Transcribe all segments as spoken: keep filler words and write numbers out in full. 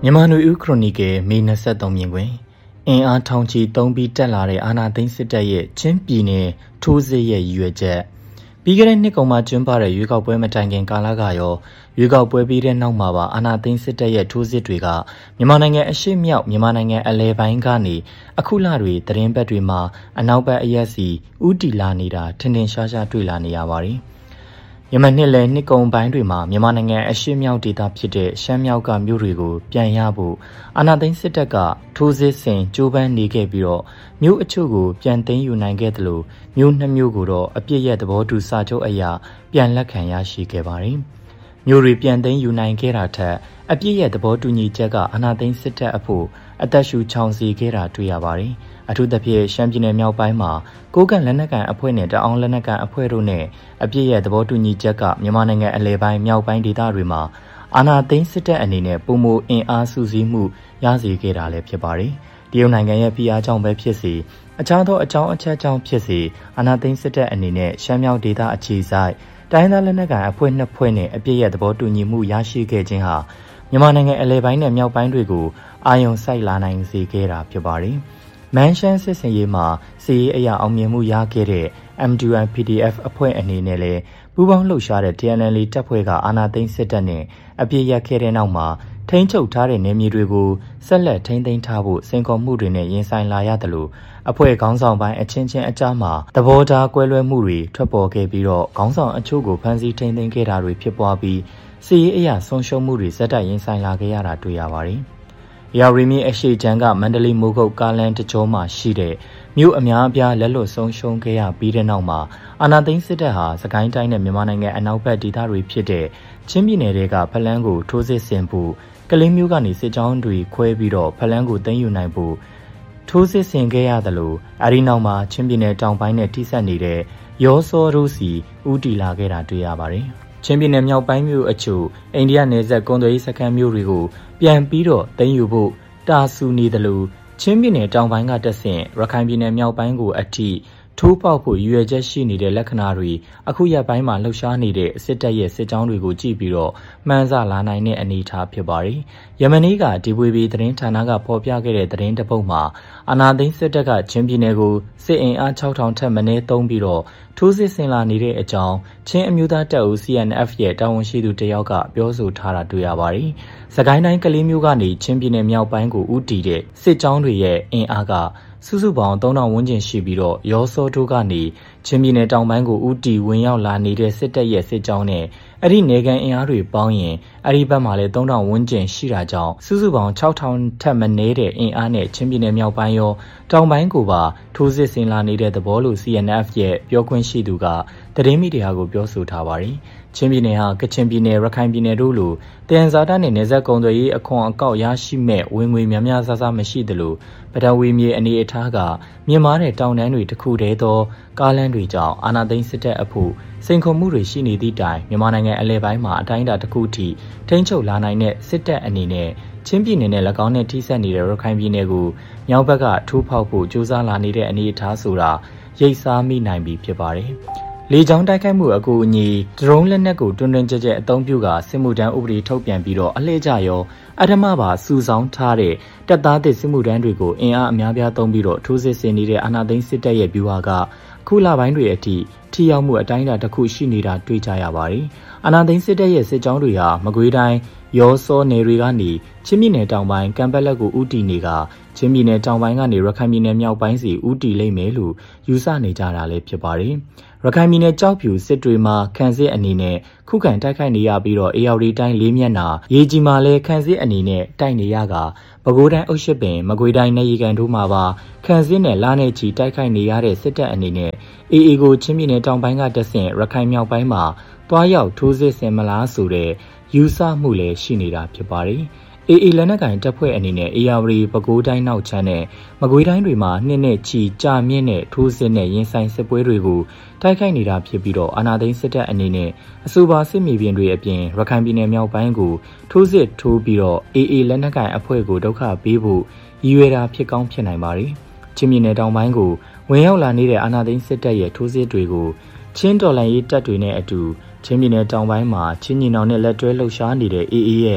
မြန်မာနွေဦးခရိုနီကယ်မေ၂၃မြင်ကွင်အင်အားထောင်ချီသုံးပြီးတက်လာတဲ့အာဏာသိမ်းစစ်တပ်ရဲ့ချင်းပြည်နယ်ထိုးစစ်ရဲ့ရည်ရွယ်ချက်ပြီးခဲ့တဲ့နှစ်ကုန်မှာကျင်းပတဲ့ရွေးကောက်ပွဲမတိုင်ခင်ကာလကရောရွေးကောက်ပွဲပြီးတဲ့နောက်မှာပါအာဏာသိမ်းစစ်တပ်ရဲ့ထိုးစစ်တွေကမြန်မာနိုင်ငံအရှေ့မြောက်မြန်မာနိုင်ငံအလဲပိုင်းကနေအခုလတွေသတင်းပတ်တွေမှာအနောက်ဘက်အရက်စီဥတီလာနေတာထင်ထင်ရှားရှားတွေ့လာနေရပါတယ်ယမန်နှစ်လဲနှစ်ကုန်ပိုင်းတွေမှာမြန်မာနိုင်ငံအရှေ့မြောက်ဒေသဖြစ်တဲ့ရှမ်းမြောက်ကမြို့တွေကိုပြန်ရဖို့အာဏာသိမ်းစစ်တပ်ကထိုးစစ်ဆင်ကြိုးပမ်းနေခဲ့ပြီးတော့မြို့အချို့ကိုပြန်သိမ်းယူနိုင်ခဲ့တယ်လို့မြို့နှစ်မြို့ကိုတော့အပြစ်ရဲ့သဘောတူစာချုပ်အရာပြန်လက်ခံရရှိခဲ့ပါတယ်။မြို့တွေပြန်သိမ်းယူနိုင်ခဲ့တာထက်အပြစ်ရဲ့သဘောတူညီချက်ကအာဏာသိမ်းစစ်တပ်အဖို့အသက်ရှူချောင်စီခဲ့တာတွေ့ရပါတယ်။အထူးသဖြင့်ရှမ်းပြည်နယ်မြောက်ပိုင်းမှာကိုးကန့်လက်နက်ကန်အဖွဲ့နဲ့တအောင်းလက်နက်ကန်အဖွဲ့တို့နဲ့အပြစ်ရဲ့သဘောတူညီချက်ကမြန်မာနိုင်ငံအလဲပိုင်းမြောက်ပိုင်းဒေသတွေမှာအာဏာသိမ်းစစ်တပ်အနေနဲ့ပုံမအင်အားစုစည်းမှုရရှိခဲ့တာလည်းဖြစ်ပါတယ်။တရုတ်နိုင်ငံရဲ့ဖိအားကြောင့်ပဲဖြစ်စေအခြားသောအကြောင်းအချက်ကြောင့်ဖြစ်စေအာဏာသိမ်းစစ်တပ်အနေနဲ့ရှမ်းမြောက်ဒေသအခြေစိုက်တိုင်းသားလက်နက်ကန်အဖွဲ့နှစ်ဖွဲ့နဲ့အပြစ်ရဲ့သဘောတူညီမှုရရှိခဲ့ခြင်းဟာမြန်မာနိုင်ငံအလဲပိုင်းနဲ့မြောက်ပိုင်းတွေကိုအာရုံစိုက်လာနိုင်စေခဲ့တာဖြစ်ပါတယ်။မန်ရှန်စစ်စင်ရေးမှာစီရေးအရာအောင်မြင်မှုရခဲ့တဲ့ အမ် တူ အမ် ပီ ဒီ အက်ဖ် အဖွဲ့အနေနဲ့လည်းပူးပေါင်းလှုပ်ရှားတဲ့ ဒီ အန် အယ်လ် အေ တပ်ဖွဲ့ကအာဏာသိမ်းစစ်တပ်နဲ့အပြစ်ရခဲ့တဲ့နောက်မှာထိန်းချုပ်ထားတဲ့နယ်မြေတွေကိုဆက်လက်ထိန်းသိမ်းထားဖို့စင်ခေါ်မှုတွေနဲ့ရင်ဆိုင်လာရတယ်လို့အဖွဲ့ခေါင်းဆောင်ပိုင်းအချင်းချင်းအကြားမှာသဘောထားကွဲလွဲမှုတွေထွက်ပေါ်ခဲ့ပြီးတော့ခေါင်းဆောင်အချို့ကိုဖမ်းဆီးထိန်းသိမ်းခဲ့တာတွေဖြစ်ပွားပြီးစီရေးအရာဆုံးရှုံးမှုတွေဇက်တိုက်ရင်ဆိုင်လာခဲ့ရတာတွေ့ရပါတယ်။ရာရီမီအရှိချမ်းကမန္တလေးမိုးကုတ်ကားလန်တကြောမှာရှိတဲ့မြို့အများအပြားလက်လွတ်ဆုံးရှုံးခဲ့ရပြီးတဲ့နောက်မှာအာဏာသိမ်းစစ်တပ်ဟာစကိုင်းတိုင်းနဲ့မြန်မာနိုင်ငံအနောက်ဘက်ဒေသတွေဖြစ်တဲ့ချင်းပြည်နယ်တွေကဖလန်းကိုထိုးစစ်ဆင်ဖို့ကလေးမျိုးကနေစစ်ကြောင်းတွေခွဲပြီးတော့ဖလန်းကိုသိမ်းယူနိုင်ဖို့ထိုးစစ်ဆင်ခဲ့ရတယ်လို့အဲဒီနောက်မှာချင်းပြည်နယ်တောင်ပိုင်းနဲ့ထိစပ်နေတဲ့ရောစောရိုးစီဥတီလာခဲ့တာတွေ့ရပါတယ်။ချင်းပြည်နယ်မြောက်ပိုင်းမြို့အချို့အိန္ဒိယနယ်စပ်ကွန်သွယ်ရေးစခန်းမြို့တွေကိုပြန်ပြီးတော့သိမ်းယူဖို့တာဆူနေတယ်လို့ချင်းပြည်နယ်တောင်ပိုင်းကတက်ဆင့်ရခိုင်ပြည်နယ်မြောက်ပိုင်းကိုအထိထိုးပေါက်ဖို့ရည်ရွယ်ချက်ရှိနေတဲ့လက္ခဏာတွေအခုရက်ပိုင်းမှာလှုပ်ရှားနေတဲ့စစ်တပ်ရဲ့စစ်ကြောင်းတွေကိုကြည့်ပြီးတော့မှန်းဆလာနိုင်တဲ့အနေအထားဖြစ်ပါတယ်။ယမနီကဒီဝေဘီသတင်းဌာနကဖော်ပြခဲ့တဲ့သတင်းတစ်ပုဒ်မှာအာဏာသိမ်းစစ်တပ်ကချင်းပြည်နယ်ကိုစစ်အင်အား၆ထောင်ထက်မနည်းသုံးပြီးတော့ထိုးစစ်ဆင်လာနေတဲ့အကြောင်းချင်းအမျိုးသားတပ်ဦး စီ အန် အက်ဖ် ရဲ့တာဝန်ရှိသူတယောက်ကပြောဆိုထားတာတွေ့ရပါတယ်။စကိုင်းတိုင်းကလေးမျိုးကနေချင်းပြည်နယ်မြောက်ပိုင်းကိုဦးတည်တဲ့စစ်ကြောင်းတွေရဲ့အင်အားကစုစုပေါင်းသုံးထောင်ဝန်းကျင်ရှိပြီးတော့ရောစောတိုးကနေချင်းပြည်နယ်တောင်ပိုင်းကိုဦးတီဝင်ရောက်လာနေတဲ့စစ်တပ်ရဲ့စစ်ကြောင်းနဲ့အဲ့ဒီနေကန်အင်အားတွေပေါင်းရင်အဲ့ဒီဘက်မှာလည်းသုံးထောင်ဝန်းကျင်ရှိတာကြောင့်စုစုပေါင်း၆ထောင်ထက်မနည်းတဲ့အင်အားနဲ့ချင်းပြည်နယ်မြောက်ပိုင်းရောတောင်ပိုင်းကိုပါထိုးစစ်ဆင်လာနေတဲ့သဘောလို့ စီ အန် အက်ဖ် ရဲ့ပြောခွင့်ရှိသူကသတင်းမီဒီယာကိုပြောဆိုထားပါတယ်။ချင်းပြည်နယ်ဟာကချင်ပြည်နယ်ရခိုင်ပြည်နယ်တို့လိုတန်ဇာတာနဲ့နယ်စပ်ကုန်းသွယ်ရေးအခွန်အကောက်ရရှိမဲ့ဝင်ငွေများများဆဆမရှိသလိုပထဝီမြေအနေအထားကမြင့်မားတဲ့တောင်တန်းတွေတစ်ခုတည်းသောကားလမ်းတွေကြောင့်အာဏာသိမ်းစစ်တပ်အဖို့စိန်ခေါ်မှုတွေရှိနေသည့်တိုင်မြန်မာနိုင်ငံအလဲပိုင်းမှာအတိုင်းအတာတစ်ခုထိထိန်းချုပ်လာနိုင်တဲ့စစ်တပ်အနေနဲ့ချင်းပြည်နယ်နဲ့၎င်းနဲ့ထိစပ်နေတဲ့ရခိုင်ပြည်နယ်ကိုမြောက်ဘက်ကထိုးဖောက်ဖို့ကြိုးစားလာနေတဲ့အနေအထားဆိုတာရိပ်စားမိနိုင်ပြီဖြစ်ပါတယ်။လေကြောင်းတိုက်ခိုက်မှုအကူအညီဒရုန်းလက်နက်ကိုတွန်းတွန်းကြဲကြဲအသုံးပြုကာစစ်မှုထမ်းဥပဒေထုတ်ပြန်ပြီးတော့အလှည့်ကျရောအထမပါစုဆောင်းထားတဲ့တပ်သားသစ်စစ်မှုထမ်းတွေကိုအင်အားအများပြားသုံးပြီးတော့ထိုးစစ်ဆင်နေတဲ့အာဏာသိမ်းစစ်တပ်ရဲ့ဗျူဟာကခုလပိုင်းတွေအထိထိရောက်မှုအတိုင်းအတာတစ်ခုရှိနေတာတွေ့ကြရပါတယ်။အာဏာသိမ်းစစ်တပ်ရဲ့စစ်ကြောင်းတွေဟာမကွေးတိုင်းရောစောနယ်တွေကနေချင်းပြည်နယ်တောင်ပိုင်းကံပက်လက်ကိုဦးတည်နေကချင်းပြည်နယ်တောင်ပိုင်းကနေရခိုင်ပြည်နယ်မြောက်ပိုင်းစီဦးတည်လိမ့်မယ်လို့ယူဆနေကြတာလည်းဖြစ်ပါတယ်။ရခိုင်ပြည်နယ်ကြောက်ဖြူစစ်တွေမှာခန့်စစ်အနေနဲ့ခုခံတိုက်ခိုက်နေရပြီးတော့အေရဝတီတိုင်းလေးမျက်နှာရေကြီးမှာလည်းခန့်စစ်အနေနဲ့တိုက်နေရကပဲခူးတိုင်းအုတ်ရှစ်ပင်မကွေးတိုင်းနေရီကန်တို့မှာပါခန့်စစ်နဲ့လာနေချီတိုက်ခိုက်နေရတဲ့စစ်တပ်အနေနဲ့အေအေကိုချင်းပြည်နယ်တောင်ပိုင်းကတက်ဆင့်ရခိုင်မြောက်ပိုင်းမှာတွားရောက်ထိုးစစ်ဆင်မလားဆိုတဲ့ယူဆမှုလည်းရှိနေတာဖြစ်ပါတယ်။အေအေလက်နက်ကင်တပ်ဖွဲ့အနေနဲ့အေရဝတီပဲခူးတိုင်းနောက်ချမ်းနဲ့မကွေးတိုင်းတွေမှာနှစ်နဲ့ချီကြာမြင့်တဲ့ထိုးစစ်နဲ့ရင်ဆိုင်စစ်ပွဲတွေကိုတိုက်ခိုက်နေတာဖြစ်ပြီးတော့အာဏာသိမ်းစစ်တပ်အနေနဲ့အဆိုပါစစ်မြေပြင်တွေအပြင်ရခိုင်ပြည်နယ်မြောက်ပိုင်းကိုထိုးစစ်ထိုးပြီးတော့အေအေလက်နက်ကင်အဖွဲ့ကိုဒုက္ခပေးဖို့ရည်ရွယ်တာဖြစ်ကောင်းဖြစ်နိုင်ပါတယ်။ချင်းပြည်နယ်တောင်ပိုင်းကိုဝင်ရောက်လာနေတဲ့အာဏာသိမ်းစစ်တပ်ရဲ့ထိုးစစ်တွေကိုချင်းတော်လှန်ရေးတပ်တွေနဲ့အတူချင်းပြည်နယ်တောင်ပိုင်းမှာချင်းညီနောင်နဲ့လက်တွဲလှုပ်ရှားနေတဲ့အေအေရဲ့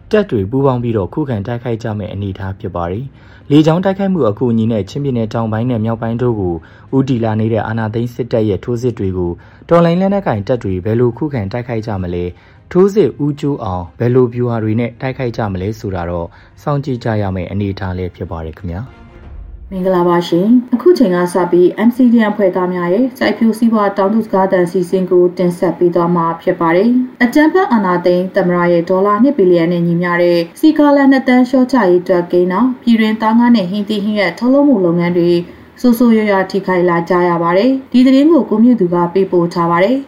တပ်တွေပူးပေါင်းပြီးတော့ခုခံတိုက်ခိုက်ကြမယ့်အနေအထားဖြစ်ပါတယ်။လေကြောင်းတိုက်ခိုက်မှုအကူအညီနဲ့ချင်းပြည်နယ်တောင်ပိုင်းနဲ့မြောက်ပိုင်းတို့ကိုဦးတည်လာနေတဲ့အာဏာသိမ်းစစ်တပ်ရဲ့ထိုးစစ်တွေကိုတော်လိုင်းလက်နက်ကင်တပ်တွေဘယ်လိုခုခံတိုက်ခိုက်ကြမလဲထိုးစစ်ဦးကျိုးအောင်ဘယ်လိုဗျူဟာတွေနဲ့တိုက်ခိုက်ကြမလဲဆိုတာတော့စောင့်ကြည့်ကြရမယ့်အနေအထားလေးဖြစ်ပါတယ်ခင်ဗျာမင်္ဂလာပါရှင်အခုချိန်ကစပြီး M C D N ဖွဲ့သားများရဲ့စိုက်ပျိုးစည်းဝါးတောင်သူစကားသံစီစဉ်ကိုတင်ဆက်ပေးသွားမှာဖြစ်ပါတယ်အကြံဖက်အာဏာသိမ်းသမ္မတရဲ့ဒေါ်လာနှစ်ဘီလီယံနဲ့ညီမျှတဲ့စီကာလနှစ်တန်းရှော့ချရေးအတွက်ကိန်းအောင်ပြည်တွင်သားငါးနဲ့ဟင်းသီးဟင်းရဲ့ထုတ်လုပ်မှုလုပ်ငန်းတွေဆိုးဆိုးရွားရွားထိခိုက်လာကြရပါတယ်ဒီသတင်းကိုကိုမြင့်သူကပေးပို့ထားပါတယ်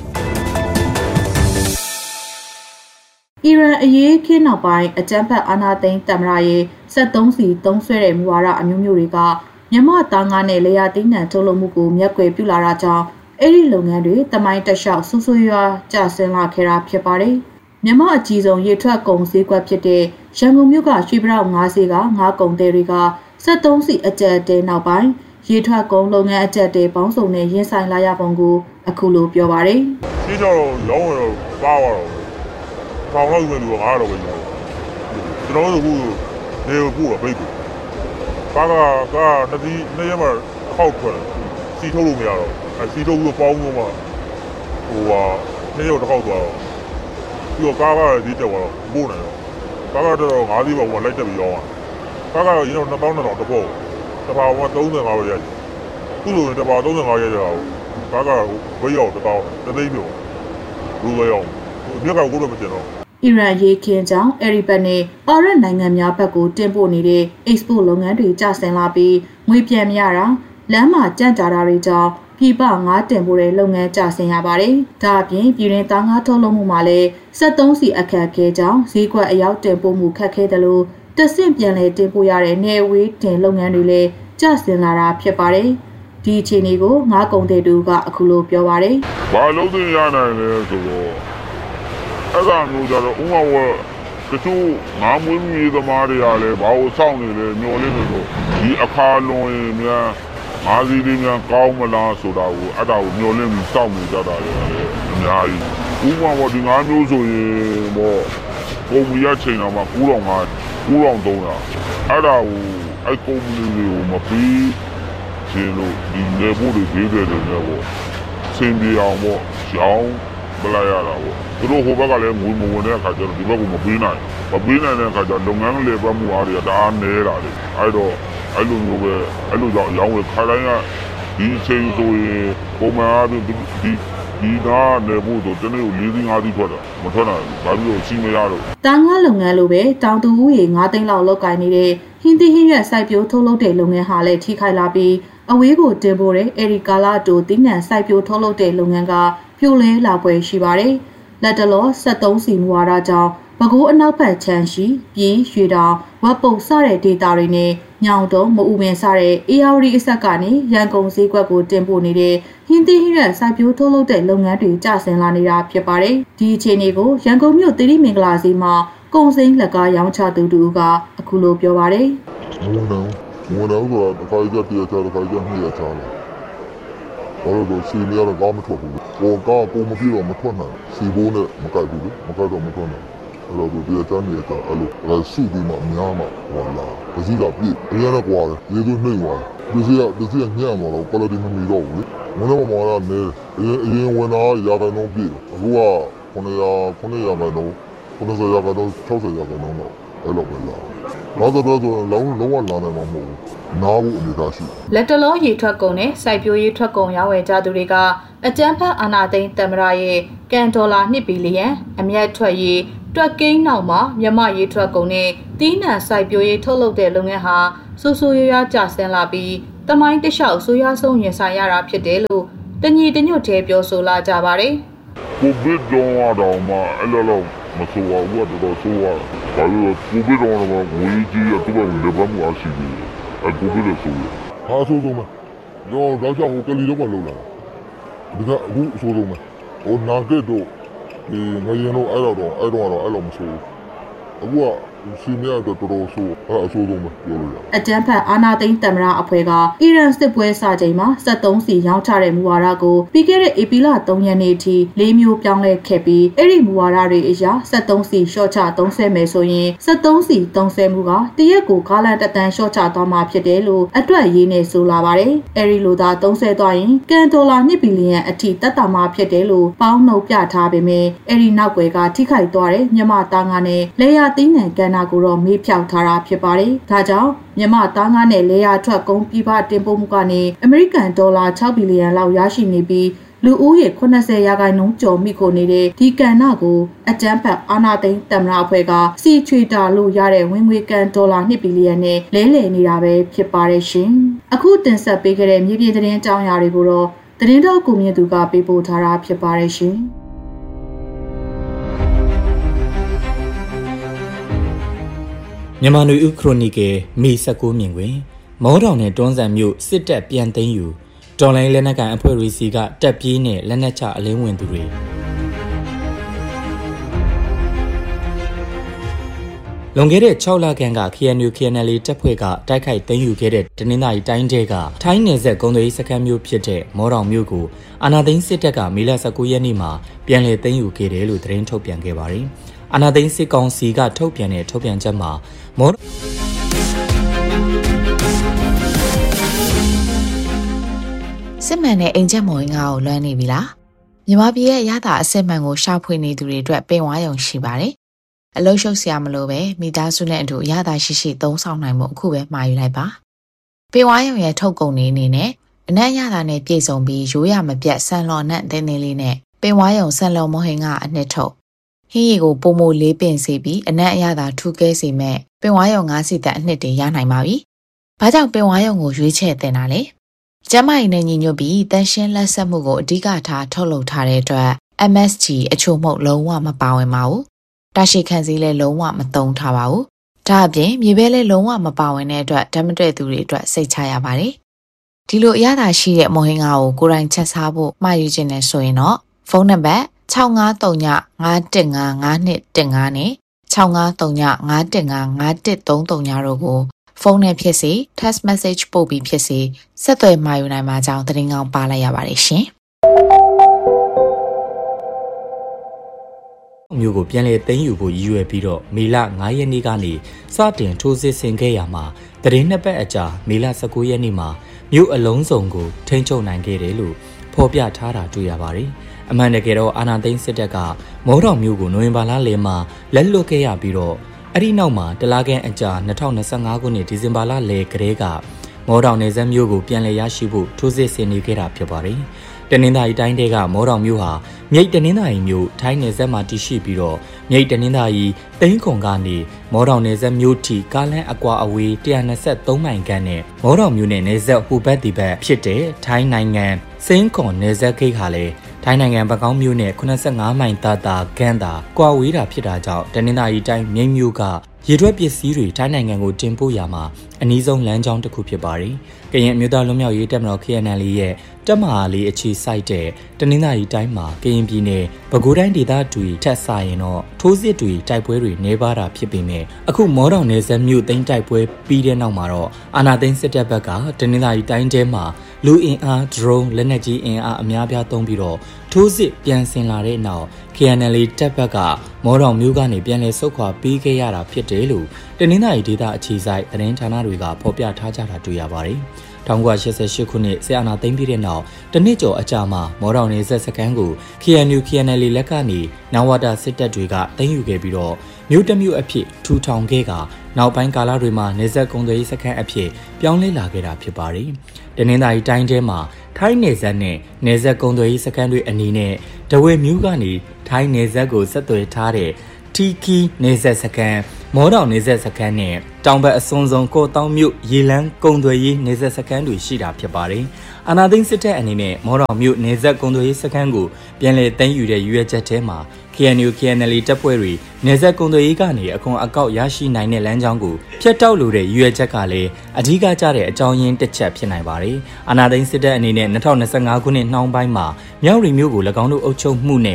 အီရန်အရေးခင်းနောက်ပိုင်းအကြမ်းဖက်အာဏာသိမ်းသမ္မတရဲ့စက်သုံးစီသုံးဆွဲတဲ့မူဝါဒအမျိုးမျိုးတွေကမြန်မာသားငါးနဲ့လေယာသိန်းနှံထုတ်လုပ်မှုကိုမျက်ကွယ်ပြုလာတာကြောင့်အဲ့ဒီလုပ်ငန်းတွေတမိုင်းတက်လျှောက်ဆူဆူရွာကျဆင်းလာခဲ့တာဖြစ်ပါတယ်။မြန်မာအကြီးဆုံးရေထွက်ကုန်ဈေးကွက်ဖြစ်တဲ့ရန်ကုန်မြို့ကရွှေပြောက်ငါးဈေးကငါးကုန်သည်တွေကစက်သုံးစီအကျက်တဲနောက်ပိုင်းရေထွက်ကုန်လုပ်ငန်းအကျက်တဲပေါင်းစုံနဲ့ရင်ဆိုင်လာရပုံကိုအခုလိုပြောပါတယ်။ဒီတော့လောင်းတော့ပါသွားတော့ထောင်လောက်ပဲလူအားတော့ပဲကျွန်တော်တို့ကနေကိုပို့တော့ပိတ်တယ်ကားကကားတတိနေရမှာခောက်ထွက်စီထုတ်လို့မရတော့အဲစီထုတ်ပြီးပေါင်းလို့မှဟိုဟာနေရောတစ်ခေါက်သွားတော့ပြီးတော့ကားကဒီတက်သွားတော့ပို့နေတော့ကားကတော့ငါးစီးပါဟိုလိုက်တက်ပြီးရောကားကတော့ရင်းတော့နှစ်ပေါင်းနှစ်တော့တစ်ပုတ်တစ်ပါးကသုံးဆယ်ငါးပဲရတယ်ခုလိုတစ်ပါးသုံးဆယ်ငါးရရအောင်ကားကဝေးရောက်တစ်ပေါင်းတစ်သိန်းမျိုးလူဝေးရောက်မြက်ကကိုတော့မကျင်တော့အီရန်ရေခင်းကြောင့်အဲဒီဘက်နဲ့အာရပ်နိုင်ငံများဘက်ကိုတင်ပို့နေတဲ့ export လုပ်ငန်းတွေကျဆင်းလာပြီးငွေပြန်မရတာလမ်းမှာကြန့်ကြာတာတွေကြောင့်ပြည်ပငါးတင်ပို့တဲ့လုပ်ငန်းကျဆင်းရပါတယ်။ဒါအပြင်ပြည်တွင်းသားငါးထုတ်လုပ်မှုမှာလည်းစက်သုံးစီအခက်အခဲကြောင့်ဈေးကွက်အရောက်တင်ပို့မှုခက်ခဲတယ်လို့တဆင့်ပြန်လည်တင်ပို့ရတဲ့နေဝေးတင်လုပ်ငန်းတွေလည်းကျဆင်းလာတာဖြစ်ပါတယ်။ဒီအခြေအနေကိုငါးကုန်တဲ့သူကအခုလိုပြောပါတယ်။ဘာလို့သိရနိုင်လဲဆိုတော့အဲ့ဒါမျိုးကြတော့ဥမာဝတချို့ငါးမွေးမြူသမားတွေကလည်းဘာလို့စောင့်နေလဲညှော်လေးနေလို့ဒီအခါလွန်ရင်များငါးစီးလေးများကောင်းမလားဆိုတာကိုအဲ့ဒါကိုညှော်လင့်ပြီးစောင့်နေကြတာလေအများကြီးဥမာဝဒီငါးမျိုးဆိုရင်တော့ကုမ္ပဏီကချိန်တော့မှ၉ထောင်ငါး၉ထောင်သုံးတာအဲ့ဒါကိုအဲ့ကုမ္ပဏီတွေကိုမပြီးရှင်လို့ဒီလေဖို့တွေဒေးတယ်တယ်နဲ့ပေါ့စင်ပြေအောင်ပေါ့ရောင်းပလိုက်ရတာပေါ့သူတို့ဟိုဘက်ကလည်းငွေမဝင်တဲ့အခါကျတော့ဒီဘက်ကမပေးနိုင်မပေးနိုင်တဲ့အခါကျလုပ်ငန်းလေပတ်မှုအားတွေကဒါအားနဲတာလေအဲ့တော့အဲ့လိုမျိုးပဲအဲ့လိုကြောင့်ရောင်းဝယ်ခါတိုင်းကဒီအချိန်ဆိုရင်ပုံမှန်အားဖြင့်ဒီဒီနားနေဖို့ဆိုတနေ့ကို၄သိန်း၅သိန်းထွက်တာမထွက်နိုင်ဘူးဒါပြီးတော့စီးမရတော့တာငါးလုပ်ငန်းလိုပဲတောင်သူဦးရေ၅သိန်းလောက်လောက်ကိုင်နေတဲ့ဟင်းသီးဟင်းရွက်စိုက်ပျိုးထုတ်လုပ်တဲ့လုပ်ငန်းဟာလည်းထိခိုက်လာပြီးအဝေးကိုတင်ပို့တဲ့အရီကာလာတိုသီးနှံစိုက်ပျိုးထုတ်လုပ်တဲ့လုပ်ငန်းကပြိုလဲလာပွဲရှိပါတယ်လက်တလောစက်သုံးစီမူဝါဒကြောင့်ပဲခူးအနောက်ဘက်ချမ်းရှိပြည်ရွှေတောင်ဝက်ပုတ်စတဲ့ဒေသတွေနဲ့ညောင်တုံးမအူပင်စတဲ့အေယာဝတီအဆက်ကနေရန်ကုန်ဈေးကွက်ကိုတင်ပို့နေတဲ့ဟင်းသီးဟင်းရွက်စိုက်ပျိုးထုတ်လုပ်တဲ့လုပ်ငန်းတွေကျဆင်းလာနေတာဖြစ်ပါတယ်ဒီအခြေအနေကိုရန်ကုန်မြို့သီရိမင်္ဂလာဈေးမှာကုန်စိမ်းလက်ကားရောင်းချသူတူကအခုလိုပြောပါတယ်မုံတော့မုံတော့ကတော့တစ်ခါကြက်ပြချတစ်ခါကြက်နှစ်ရချလာဘာလို့လဲစီမရတော့ကောင်းမထွက်ဘူး။ဘောကကိုမပြေတော့မထွက်နိုင်။စီဘိုးနဲ့မကိုက်ဘူးလေ။မကိုက်တော့မထွက်နိုင်။အဲ့တော့ဒီအချမ်းနေကအဲ့လိုအဲ့စုပြီးမှများမှဟောလာ။ပစီကပြည့်။အရင်ကကွာတယ်။ရေသူနှိမ့်သွားတယ်။ပစီကပစီကညံ့သွားတော့ quality မမီတော့ဘူးလေ။မင်းတို့မော်လာနေအရင်အရင်ဝင်လာရာခိုင်နှုန်းပြည့်။အခုကခုနှစ်ရာခုနှစ်ရာခိုင်နှုန်းခုနှစ်ဆယ်ရာခိုင်နှုန်း၆၀ရာခိုင်နှုန်းတော့အဲ့လိုပဲလာ။နောက်တော့ဆိုလုံးလုံးဝလာနိုင်မှာမဟုတ်ဘူး။နားဖို့အနေထားရှိလက်တလုံးရေထွက်ကုန်နဲ့စိုက်ပျိုးရေးထွက်ကုန်ရောင်းဝယ်ကြသူတွေကအကြမ်းဖက်အာဏာသိမ်းသမ္မတရဲ့ကန်ဒေါ်လာနှစ်ဘီလီယံအမြတ်ထွက်ရေးတွက်ကိန်းနောက်မှာမြမရေထွက်ကုန်နဲ့တီးနှံစိုက်ပျိုးရေးထုတ်လုပ်တဲ့လုပ်ငန်းဟာဆိုးဆိုးရွားရွားကျဆင်းလာပြီးတမိုင်းတလျှောက်ဆိုးရွားဆုံးရင်ဆိုင်ရတာဖြစ်တယ်လို့တညီတညွတ်တည်းပြောဆိုလာကြပါတယ်ကိုဗစ်ကြောင့်တော့မှအဲ့လိုလိုမဆိုးဝါဘူးတော့ဆိုးဝါဘာလို့ကိုဗစ်တော့မှငွေကြီးရတော့လည်းဘာမှမရှိဘူးအကူပြီးလို့ဆိုးဟာဆိုးဆုံးမတော့တော့ကြောင့်ကလီတော့မလုပ်လာဒီကအခုဆိုးဆုံးမဟိုနာဂက်တော့ဒီငရင်တော့အဲ့တော့အဲ့တော့အဲ့လိုမဆိုးအခုကစီနီယာတော့တော်တော်ဆိုအဲ့အဆိုးဆုံးပဲပြောလို့ရအကြမ်းဖက်အာဏာသိမ်းသမ္မတအဖွဲ့ကအီရန်စစ်ပွဲစချိန်မှာစက်သုံးစီရောင်းချတဲ့မူဝါဒကိုပြီးခဲ့တဲ့ဧပြီလသုံးရက်နေ့ထိလေးမျိုးပြောင်းလဲခဲ့ပြီးအဲ့ဒီမူဝါဒတွေအရစက်သုံးစီရှော့ချသုံးဆမယ်ဆိုရင်စက်သုံးစီသုံးဆမှုကတရက်ကိုကားလန်တတန်ရှော့ချသွားမှာဖြစ်တယ်လို့အတွက်ရေးနေဆိုလာပါတယ်အဲ့ဒီလိုသာသုံးဆသွားရင်ကန်ဒေါ်လာနှစ်ဘီလီယံအထိတက်တာမှာဖြစ်တယ်လို့ပေါင်းနှုတ်ပြထားပေမဲ့အဲ့ဒီနောက်ွယ်ကထိခိုက်သွားတဲ့မြန်မာသားငါနဲ့လေယာသိန်းငံကန်နာကိုတော့မေးဖြောက်ထားတာဖြစ်ပါတယ်ဒါကြောင့်မြန်မာသားငါနဲ့လေယာထွက်ကုန်ပြည်ပတင်ပို့မှုကနေအမေရိကန်ဒေါ်လာ၆ဘီလီယံလောက်ရရှိနေပြီးလူဦးရေခုနှစ်ဆယ်ရာခိုင်နှုန်းကျော်မိခိုနေတဲ့ဒီကန်နာကိုအကြမ်းဖက်အာဏာသိမ်းသမ္မတအဖွဲ့ကစီချွေတာလို့ရတဲ့ဝင်ငွေကန်ဒေါ်လာနှစ်ဘီလီယံနဲ့လဲလှယ်နေတာပဲဖြစ်ပါတယ်ရှင်အခုတင်ဆက်ပေးခဲ့တဲ့မြေပြင်သတင်းအကြောင်းအရာတွေကိုတော့သတင်းတော်ကိုမြင့်သူကပေးပို့ထားတာဖြစ်ပါတယ်ရှင်မြန်မာနွေဦးခရိုနီကယ်မေ၁၉မြင်တွင်မောတောင်နဲ့တွန်းဆန်မြို့စစ်တပ်ပြန်သိမ်းယူတော်လိုင်းလက်နက်ကန်အဖွဲ့တွေစီကတက်ပြေးနဲ့လက်နက်ချအလင်းဝင်သူတွေလွန်ခဲ့တဲ့၆လခန့်က K N U K N L A တပ်ဖွဲ့ကတိုက်ခိုက်သိမ်းယူခဲ့တဲ့တနင်္သာရီတိုင်းထဲကထိုင်းနယ်စပ်ကုန်သွယ်ရေးစခန်းမျိုးဖြစ်တဲ့မောတောင်မြို့ကိုအာဏာသိမ်းစစ်တပ်ကမေလ၁၉ရက်နေ့မှာပြန်လည်သိမ်းယူခဲ့တယ်လို့သတင်းထုတ်ပြန်ခဲ့ပါတယ်။အာဏာသိမ်းစစ်ကောင်စီကထုတ်ပြန်တဲ့ထုတ်ပြန်ချက်မှာမောစစ်မှန်တဲ့အိမ်ချက်မော်ရင်ငါကိုလွှမ်းနေပြီလားမြန်မာပြည်ရဲ့ရတာအစစ်မှန်ကိုရှာဖွေနေသူတွေအတွက်ပင်ဝါရုံရှိပါတယ်အလုံးရှုပ်စရာမလိုပဲမိသားစုနဲ့အတူရတာရှိရှိသုံးဆောင်နိုင်မှုအခုပဲမှာယူလိုက်ပါပင်ဝါရုံရဲ့ထုတ်ကုန်နေအနေနဲ့အနက်ရတာနဲ့ပြည့်စုံပြီးရိုးရမပြတ်ဆန်လော်နဲ့တင်းတင်းလေးနဲ့ပင်ဝါရုံဆန်လော်မော်ဟင်ကအနှစ်ထုတ်ဟင်းရီကိုပုံမိုလေးပင်စေပြီးအနက်အရသာထူးကဲစေမဲ့ပင်ဝါရုံငါးစီတက်အနှစ်တွေရနိုင်ပါပြီ။ဘာကြောင့်ပင်ဝါရုံကိုရွေးချယ်တင်တာလဲ။ကျမကြီးနဲ့ညီညွတ်ပြီးတန်ရှင်းလက်ဆက်မှုကိုအဓိကထားထုတ်လုပ်ထားတဲ့အတွက် M S G အချို့မှုလုံးဝမပါဝင်ပါဘူး။တာရှိခံစည်းလည်းလုံးဝမသုံးထားပါဘူး။ဒါအပြင်မြေပဲလည်းလုံးဝမပါဝင်တဲ့အတွက်ဓာတ်မတွေ့သူတွေအတွက်စိတ်ချရပါတယ်။ဒီလိုအရသာရှိတဲ့မော်ဟင်ငါကိုကိုယ်တိုင်ချက်စားဖို့မှာယူခြင်းနဲ့ဆိုရင်တော့ဖုန်းနံပါတ်၆၅၃ည၅၁၅၅၂၁၅နဲ့၆၅၃ည၅၁၅၅၁၃၃ညတို့ကိုဖုန်းနဲ့ဖြစ်စေ text message ပို့ပြီးဖြစ်စေဆက်သွယ်မှာယူနိုင်မှာကြောင်းသတင်းကောင်းပါလိုက်ရပါတယ်ရှင်။မြို့ကိုပြန်လည်သိမ်းယူဖို့ရည်ရွယ်ပြီးတော့မေလ၅ရက်နေ့ကနေစတင်ထိုးစစ်ဆင်ခဲ့ရမှာသတင်းနှစ်ပတ်အကြာမေလ၁၉ရက်နေ့မှာမြို့အလုံးစုံကိုထိန်းချုပ်နိုင်ခဲ့တယ်လို့ဖော်ပြထားတာတွေ့ရပါတယ်။အမှန်တကယ်တော့အာဏာသိမ်းစစ်တပ်ကမောတောင်မြို့ကိုနိုဝင်ဘာလလယ်မှာလက်လွတ်ခဲ့ရပြီးတော့အဲ့ဒီနောက်မှာတလားကန်အကြာ၂၀၂၅ခုနှစ်ဒီဇင်ဘာလလယ်ကတည်းကမောတောင်နယ်စပ်မြို့ကိုပြန်လည်ရရှိဖို့ထိုးစစ်ဆင်နေခဲ့တာဖြစ်ပါတယ်။တနင်္သာရီတိုင်းဒေသကမောတောင်မြို့ဟာမြိတ်တနင်္သာရီမြို့ထိုင်းနယ်စပ်မှာတည်ရှိပြီးတော့မြိတ်တနင်္သာရီသိန်းခုံကနေမောတောင်နယ်စပ်မြို့ထိကားလမ်းအကွာအဝေး၁၂၃မိုင်ခန့်နဲ့မောတောင်မြို့နယ်နယ်စပ်ဟိုဘက်ဒီဘက်ဖြစ်တဲ့ထိုင်းနိုင်ငံစင်းခွန်နယ်စပ်ဂိတ်ဟာလည်းထိုင်းနိုင်ငံပကောင်းမြို့နယ်ခုနှစ်ဆယ့်ငါးမိုင်တာတာဂန်းတာကွာဝေးတာဖြစ်တာကြောင့်တနင်္သာရီတိုင်းမြိတ်မြို့ကရေထွက်ပစ္စည်းတွေထိုင်းနိုင်ငံကိုတင်ပို့ရမှာအနည်းဆုံးလမ်းကြောင်းတစ်ခုဖြစ်ပါတယ်။ကရင်အမျိုးသားလွတ်မြောက်ရေးတပ်မတော် K N L A ရဲ့တပ်မဟာလေးအခြေစိုက်တဲ့တနင်္သာရီတိုင်းမှာကရင်ပြည်နယ်ပဲခူးတိုင်းဒေသတွေထက်ဆိုင်ရင်တော့ထိုးစစ်တွေတိုက်ပွဲတွေနေပါတာဖြစ်ပေမဲ့အခုမောတောင်နယ်စပ်မြို့သိမ်းတိုက်ပွဲပြီးတဲ့နောက်မှာတော့အာဏာသိမ်းစစ်တပ်ဘက်ကတနင်္သာရီတိုင်းထဲမှာလူအင်အား drone လက်နက်ကြီးအင်အားအများပြားသုံးပြီးတော့ထိုးစစ်ပြန်ဆင်လာတဲ့နောက် K N L A တပ်ဘက်ကမောတောင်မြို့ကနေပြန်လည်ဆုတ်ခွာပေးခဲ့ရတာဖြစ်တယ်လို့တနင်္သာရီဒေသအခြေစိုက်သတင်းဌာနတွေကဖော်ပြထားကြတာတွေ့ရပါတယ်။၁၉၈၈ခုနှစ်စစ်အာဏာသိမ်းပြီးတဲ့နောက်တနစ်ကျော်အကြာမှာမောတောင်နယ်စပ်စခန်းကို K N U K N L A လက်ကနေနဝတာစစ်တပ်တွေကသိမ်းယူခဲ့ပြီးတော့မြို့တစ်မြို့အဖြစ်ထူထောင်ခဲ့ကနောက်ပိုင်းကာလတွေမှာနယ်စပ်ကုန်သွယ်ရေးစခန်းအဖြစ်ပြောင်းလဲလာခဲ့တာဖြစ်ပါတယ်။တနင်္သာရီတိုင်းထဲမှာထိုင်းနယ်စပ်နဲ့နယ်စပ်ကုန်သွယ်ရေးစခန်းတွေအနေနဲ့ဒဝဲမြို့ကနေထိုင်းနယ်စပ်ကိုဆက်သွယ်ထားတဲ့တီကီနယ်စပ်စခန်းမောတောင်နယ်စပ်စခန်းနဲ့တောင်ဘက်အစွန်ဆုံးကော့တောင်မြို့ရေလန်းကုန်သွယ်ရေးနယ်စပ်စခန်းတွေရှိတာဖြစ်ပါတယ်။အာဏာသိမ်းစစ်တပ်အနေနဲ့မောတောင်မြို့နယ်စပ်ကုန်သွယ်ရေးစခန်းကိုပြန်လည်သိမ်းယူတဲ့ရွေးချက်ထဲမှာ K N U K N L A တပ်ဖွဲ့တွေနယ်စပ်ကုန်သွယ်ရေးကနေအခွန်အကောက်ရရှိနိုင်တဲ့လမ်းကြောင်းကိုဖျက်တောက်လိုတဲ့ရွေးချက်ကလည်းအဓိကကျတဲ့အကြောင်းရင်းတစ်ချက်ဖြစ်နိုင်ပါတယ်။အာဏာသိမ်းစစ်တပ်အနေနဲ့၂၀၂၅ခုနှစ်နှောင်းပိုင်းမှာမြောက်ရီမြို့ကို၎င်းတို့အုပ်ချုပ်မှုနဲ့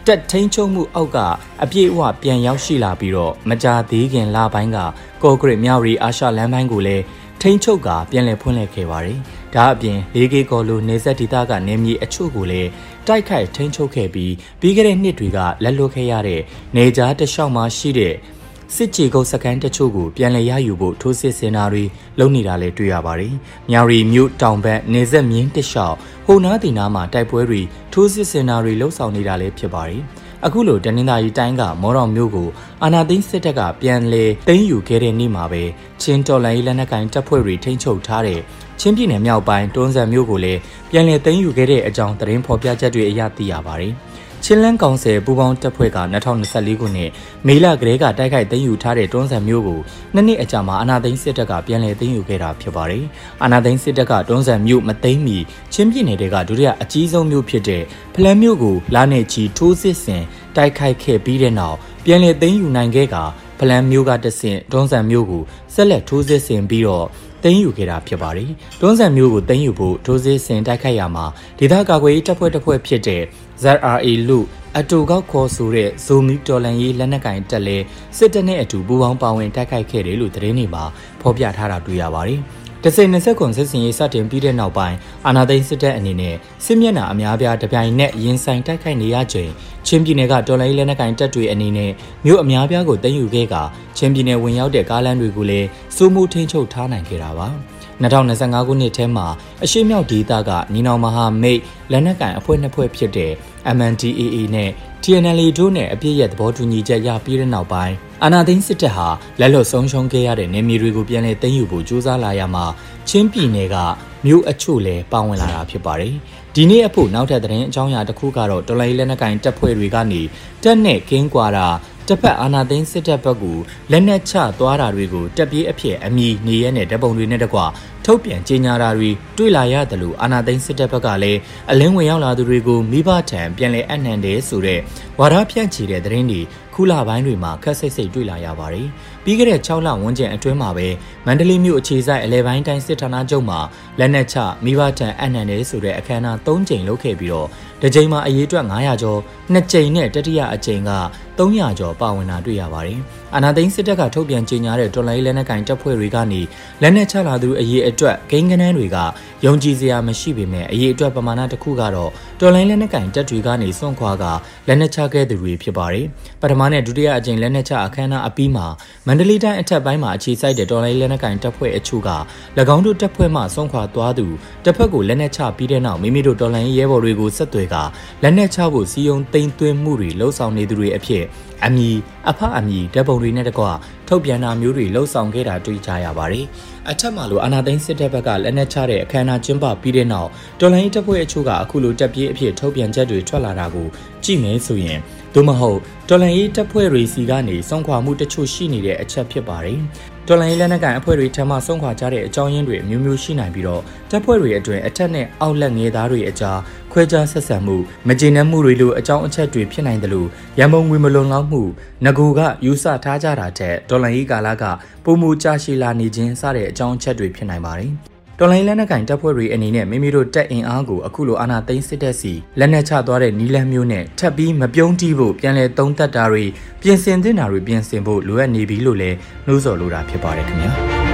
တက်ထိန်ချုံမှုအောက်ကအပြည့်အဝပြန်ရောက်ရှိလာပြီးတော့မကြာသေးခင်လပိုင်းကကော့ဂရိတ်မြောက်ရီအာရှလမ်းပိုင်းကိုလည်းထိန်ချုပ်ကပြန်လည်ဖွင့်လှစ်ခဲ့ပါတယ်။ဒါအပြင်လေးကေကော်လိုနေဆက်ဒေသကနေမြေအချို့ကိုလည်းတိုက်ခိုက်ထိန်ချုပ်ခဲ့ပြီးပြီးခဲ့တဲ့နှစ်တွေကလက်လွတ်ခဲ့ရတဲ့နေကြားတစ်လျှောက်မှာရှိတဲ့စစ်ကြေကုတ်စကန်တချို့ကိုပြန်လည်ရယူဖို့ထိုးစစ်ဆင်တာတွေလုပ်နေတာလည်းတွေ့ရပါတယ်။မြောက်ရီမြို့တောင်ဘက်နေဆက်မြင်းတစ်လျှောက်ဟိုနားတီနာမှာတိုက်ပွဲတွေထိုးစစ်ဆင်တာတွေလှုပ်ဆောင်နေတာလည်းဖြစ်ပါတယ်။အခုလိုတနင်္သာရီတိုင်းကမော်တော်မြို့ကိုအာဏာသိမ်းစစ်တပ်ကပြန်လည်သိမ်းယူခဲ့တဲ့နေ့မှာပဲချင်းတော်လိုင်းလက်နက်ကိုင်တပ်ဖွဲ့တွေထိန်းချုပ်ထားတဲ့ချင်းပြည်နယ်မြောက်ပိုင်းတွန်းဇံမြို့ကိုလည်းပြန်လည်သိမ်းယူခဲ့တဲ့အကြောင်းသတင်းဖော်ပြချက်တွေအရသိရပါတယ်။ချင်းလန်းကောင်ဆယ်ပူပေါင်းတပ်ဖွဲ့က၂၀၂၄ခုနှစ်မေလကလေးကတိုက်ခိုက်သိမ်းယူထားတဲ့တွန်းဇံမြို့ကိုနှစ်နှစ်အကြာမှာအာဏာသိမ်းစစ်တပ်ကပြန်လည်သိမ်းယူခဲ့တာဖြစ်ပါတယ်။အာဏာသိမ်းစစ်တပ်ကတွန်းဇံမြို့မသိမ်းမီချင်းပြည်နယ်တွေကဒုတိယအကြီးဆုံးမြို့ဖြစ်တဲ့ဖလန်းမြို့ကိုလာနေချီထိုးစစ်ဆင်တိုက်ခိုက်ခဲ့ပြီးတဲ့နောက်ပြန်လည်သိမ်းယူနိုင်ခဲ့ကဖလန်းမြို့ကတဆင့်တွန်းဇံမြို့ကိုဆက်လက်ထိုးစစ်ဆင်ပြီးတော့သိမ်းယူခဲ့တာဖြစ်ပါတယ်။တွန်းဇံမြို့ကိုသိမ်းယူဖို့ထိုးစစ်ဆင်တိုက်ခိုက်ရမှာဒေသကာကွယ်ရေးတပ်ဖွဲ့တစ်ဖွဲ့ဖြစ်တဲ့ Z R A လို့အတူကောက်ခေါ်ဆိုတဲ့ဇိုမီတော်လန်ရေးလက်နက်ကင်တက်လဲစစ်တပ်နဲ့အတူပူးပေါင်းပါဝင်တိုက်ခိုက်ခဲ့တယ်လို့သတင်းတွေမှာဖော်ပြထားတာတွေ့ရပါတယ်။တစိနှစ်ဆက်ကွန်စစ်စင်ရေးစတင်ပြီးတဲ့နောက်ပိုင်းအာဏာသိမ်းစစ်တပ်အနေနဲ့စစ်မျက်နှာအများပြားတပြိုင်နက်ရင်ဆိုင်တိုက်ခိုက်နေရချိန်ချင်းပြည်နယ်ကတော်လိုင်းလက်နက်ကင်တပ်တွေအနေနဲ့မြို့အများပြားကိုသိမ်းယူခဲ့ကချင်းပြည်နယ်ဝင်ရောက်တဲ့ကားလမ်းတွေကိုလည်းစိုးမိုးထိန်းချုပ်ထားနိုင်ခဲ့တာပါ။၂၀၂၅ခုနှစ်ထဲမှာအရှေ့မြောက်ဒေသကညီနောင်မဟာမိတ်လက်နက်ကိုင်အဖွဲ့နှစ်ဖွဲ့ဖြစ်တဲ့ M N D A A နဲ့ T N L A တို့နဲ့အပြည့်ရဲ့သဘောတူညီချက်ရပြီးတဲ့နောက်ပိုင်းအာဏာသိမ်းစစ်တပ်ဟာလက်လွတ်ဆုံးရှုံးခဲ့ရတဲ့နေမြေတွေကိုပြန်လည်သိမ်းယူဖို့ကြိုးစားလာရမှာချင်းပြည်နယ်ကမြို့အချို့လည်းပါဝင်လာတာဖြစ်ပါတယ်။ဒီနေ့အဖို့နောက်ထပ်သတင်းအကြောင်းအရာတစ်ခုကတော့တော်လိုင်းလက်နက်ကိုင်တပ်ဖွဲ့တွေကနေတက်နဲ့ကင်းကွာတာတစ်ဖက်အာဏာသိမ်းစစ်တပ်ဘက်ကိုလက်နက်ချသွားတာတွေကိုတပ်ပြေးအဖြစ်အမည်နေရဲနဲ့ဓာတ်ပုံတွေနဲ့တကွထုတ်ပြန်ကြေညာတာတွေတွေ့လာရတယ်လို့အာဏာသိမ်းစစ်တပ်ဘက်ကလည်းအလင်းဝင်ရောက်လာသူတွေကိုမိဘထံပြန်လည်အနှံတယ်ဆိုတဲ့ဝါဒဖြန့်ချီတဲ့သတင်းတွေခုလပိုင်းတွေမှာခက်ဆိတ်ဆိတ်တွေ့လာရပါတယ်။ပြီးခဲ့တဲ့၆လဝန်းကျင်အတွင်းမှာပဲမန္တလေးမြို့အခြေစိုက်အလဲပိုင်းတိုင်းစစ်ဌာနချုပ်မှာလက်နက်ချမိဘထံအနှံတယ်ဆိုတဲ့အခမ်းအနား၃ကြိမ်လုပ်ခဲ့ပြီးတော့တစ်ကြိမ်မှာအရေးအတွက်၅ရာကျော်နှစ်ကြိမ်နဲ့တတိယအကြိမ်က၃ရာကျော်ပါဝင်တာတွေ့ရပါတယ်။အာဏာသိမ်းစစ်တပ်ကထုတ်ပြန်ကြေညာတဲ့တော်လိုင်းလက်နက်ကင်တပ်ဖွဲ့တွေကနေလက်နက်ချလာသူအရေးအတွက်ဂိမ်းကနန်းတွေကယုံကြည်စရာမရှိပေမဲ့အရေးအတွက်ပမာဏတစ်ခုကတော့တော်လိုင်းလက်နက်ကင်တပ်တွေကနေစွန့်ခွာကလက်နက်ချခဲ့သူတွေဖြစ်ပါတယ်။ပထမနဲ့ဒုတိယအကြိမ်လက်နက်ချအခမ်းအနားအပြီးမှာမန္တလေးတိုင်းအထက်ပိုင်းမှာအခြေစိုက်တဲ့တော်လိုင်းလက်နက်ကင်တပ်ဖွဲ့အချို့က၎င်းတို့တပ်ဖွဲ့မှစွန့်ခွာသွားသူတစ်ဖက်ကိုလက်နက်ချပြီးတဲ့နောက်မိမိတို့တော်လိုင်းရဲဘော်တွေကိုဆက်သွယ်ကလက်နက်ချဖို့စီယုံသိမ်းသွင်းမှုတွေလှုံ့ဆော်နေသူတွေအဖြစ်အမည်အဖအမည်ဓာတ်ပုံတွေနဲ့တကွထုတ်ပြန်တာမျိုးတွေလှုံ့ဆော်ခဲ့တာတွေ့ကြရပါတယ်။အထက်မှာလိုအာဏာသိမ်းစစ်တပ်ဘက်ကလက်နက်ချတဲ့အခမ်းအနားကျင်းပပြီးတဲ့နောက်တော်လိုင်းတပ်ဖွဲ့အချို့ကအခုလိုတပ်ပြေးအဖြစ်ထုတ်ပြန်ချက်တွေထွက်လာတာကိုကြည့်မယ်ဆိုရင်သို့မဟုတ်တော်လိုင်းရေးတပ်ဖွဲ့တွေစီကနေစွန့်ခွာမှုတချို့ရှိနေတဲ့အချက်ဖြစ်ပါတယ်။တော်လိုင်းလက်နက်ကိုင်အဖွဲ့တွေထံမှစွန့်ခွာကြတဲ့အကြောင်းရင်းတွေအမျိုးမျိုးရှိနိုင်ပြီးတော့တပ်ဖွဲ့တွေအတွင်းအထက်နဲ့အောက်လက်ငယ်သားတွေအကြားခွဲခြားဆက်ဆံမှုမကျေနပ်မှုတွေလိုအကြောင်းအချက်တွေဖြစ်နိုင်တယ်လို့ရန်ကုန်ငွေမလုံလောက်မှုငကူကယူဆထားကြတာတဲ့တော်လိုင်းရေးကာလကပုံမူကြရှိလာနေခြင်းစတဲ့အကြောင်းအချက်တွေဖြစ်နိုင်ပါတယ်။တော်လိုင်းလက်နက်ကင်တပ်ဖွဲ့တွေအနေနဲ့မိမိတို့တပ်အင်အားကိုအခုလိုအာဏာသိမ်းစစ်တပ်စီလက်နက်ချသွားတဲ့နီလန်းမျိုးနဲ့ထပ်ပြီးမပြုံးတီးဖို့ပြန်လည်သုံးသပ်တာတွေပြင်ဆင်သင့်တာတွေပြင်ဆင်ဖို့လိုအပ်နေပြီလို့လည်းနှိုးဆော်လိုတာဖြစ်ပါတယ်ခင်ဗျာ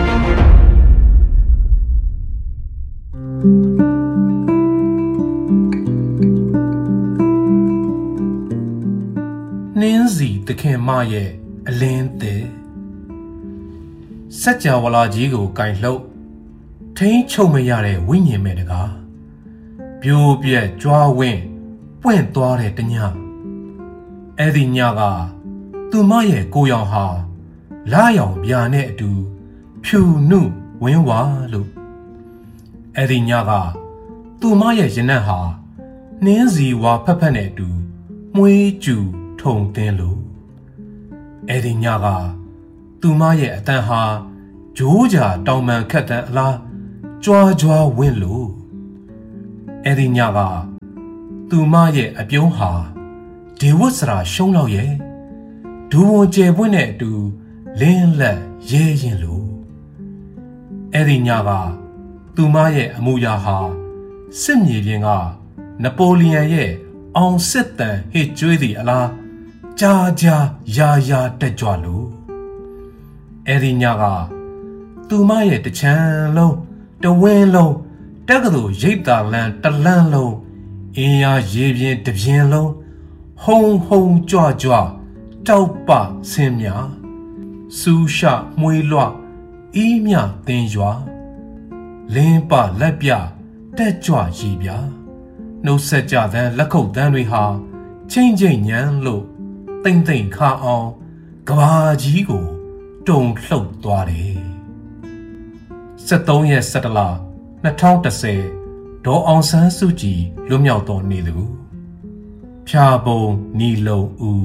နှင်းစီတခင်မရဲ့အလင်းသည်စัจ java လာကြီးကိုကင်လှုပ်ထိန်းချုပ်မရတဲ့ဝိညာဉ်မဲ့တကားပြိုးပြက်ကြွားဝင်းပွင့်သွားတဲ့တညအဲ့ဒီညကသူမရဲ့ကိုရောင်ဟာလာရောင်ပြာနဲ့အတူဖြူနုဝင်းဝါလို့အဲ့ဒီညကသူမရဲ့ရင်နက်ဟာနှင်းစီဝါဖက်ဖက်နဲ့အတူမွေးကျူထုံတင်းလို့အဲ့ဒီညကသူမရဲ့အတန်ဟာဂျိုးကြာတောင်ပန်ခက်တန်အလားကြွားကြွားဝင့်လို့အဲ့ဒီညကသူမရဲ့အပြုံးဟာဒေဝစရာရှုံးလောက်ရဲ့ဒူဝန်ကျဲပွင့်နဲ့အတူလင်းလက်ရဲရင်လို့အဲ့ဒီညကသူမရဲ့အမူအရာဟာစစ်မြေပြင်ကနပိုလီယန်ရဲ့အောင်စစ်တန်ဟစ်ကျွေးသည်အလားကြာကြာရာရာတက်ကြွလို့အဲ့ဒီညကသူမရဲ့တချမ်းလုံးတဝင်းလုံးတက္ကသိုလ်ရိပ်သာလန်တလန်းလုံးအင်းရရေပြင်းတပြင်းလုံးဟုံဟုံကြွကြွတောက်ပဆင်းမြစူးရှမွေးလွအီးမြသင်ရွာလင်းပလက်ပြတက်ကြွရည်ပြနှုတ်ဆက်ကြတဲ့လက်ခုပ်တန်းတွေဟာချင်းချင်းညံလို့တိမ်တိမ်ခါအောင်ကဘာကြီးကိုတုံလှုပ်သွားတယ်ဆက်သုံးရက်စက်တလနှစ်ထောင်တစ်ဆယ်ဒေါ်အောင်ဆန်းစုကြည်လွတ်မြောက်တော်နေသူဖြာပုံနီလုံဦး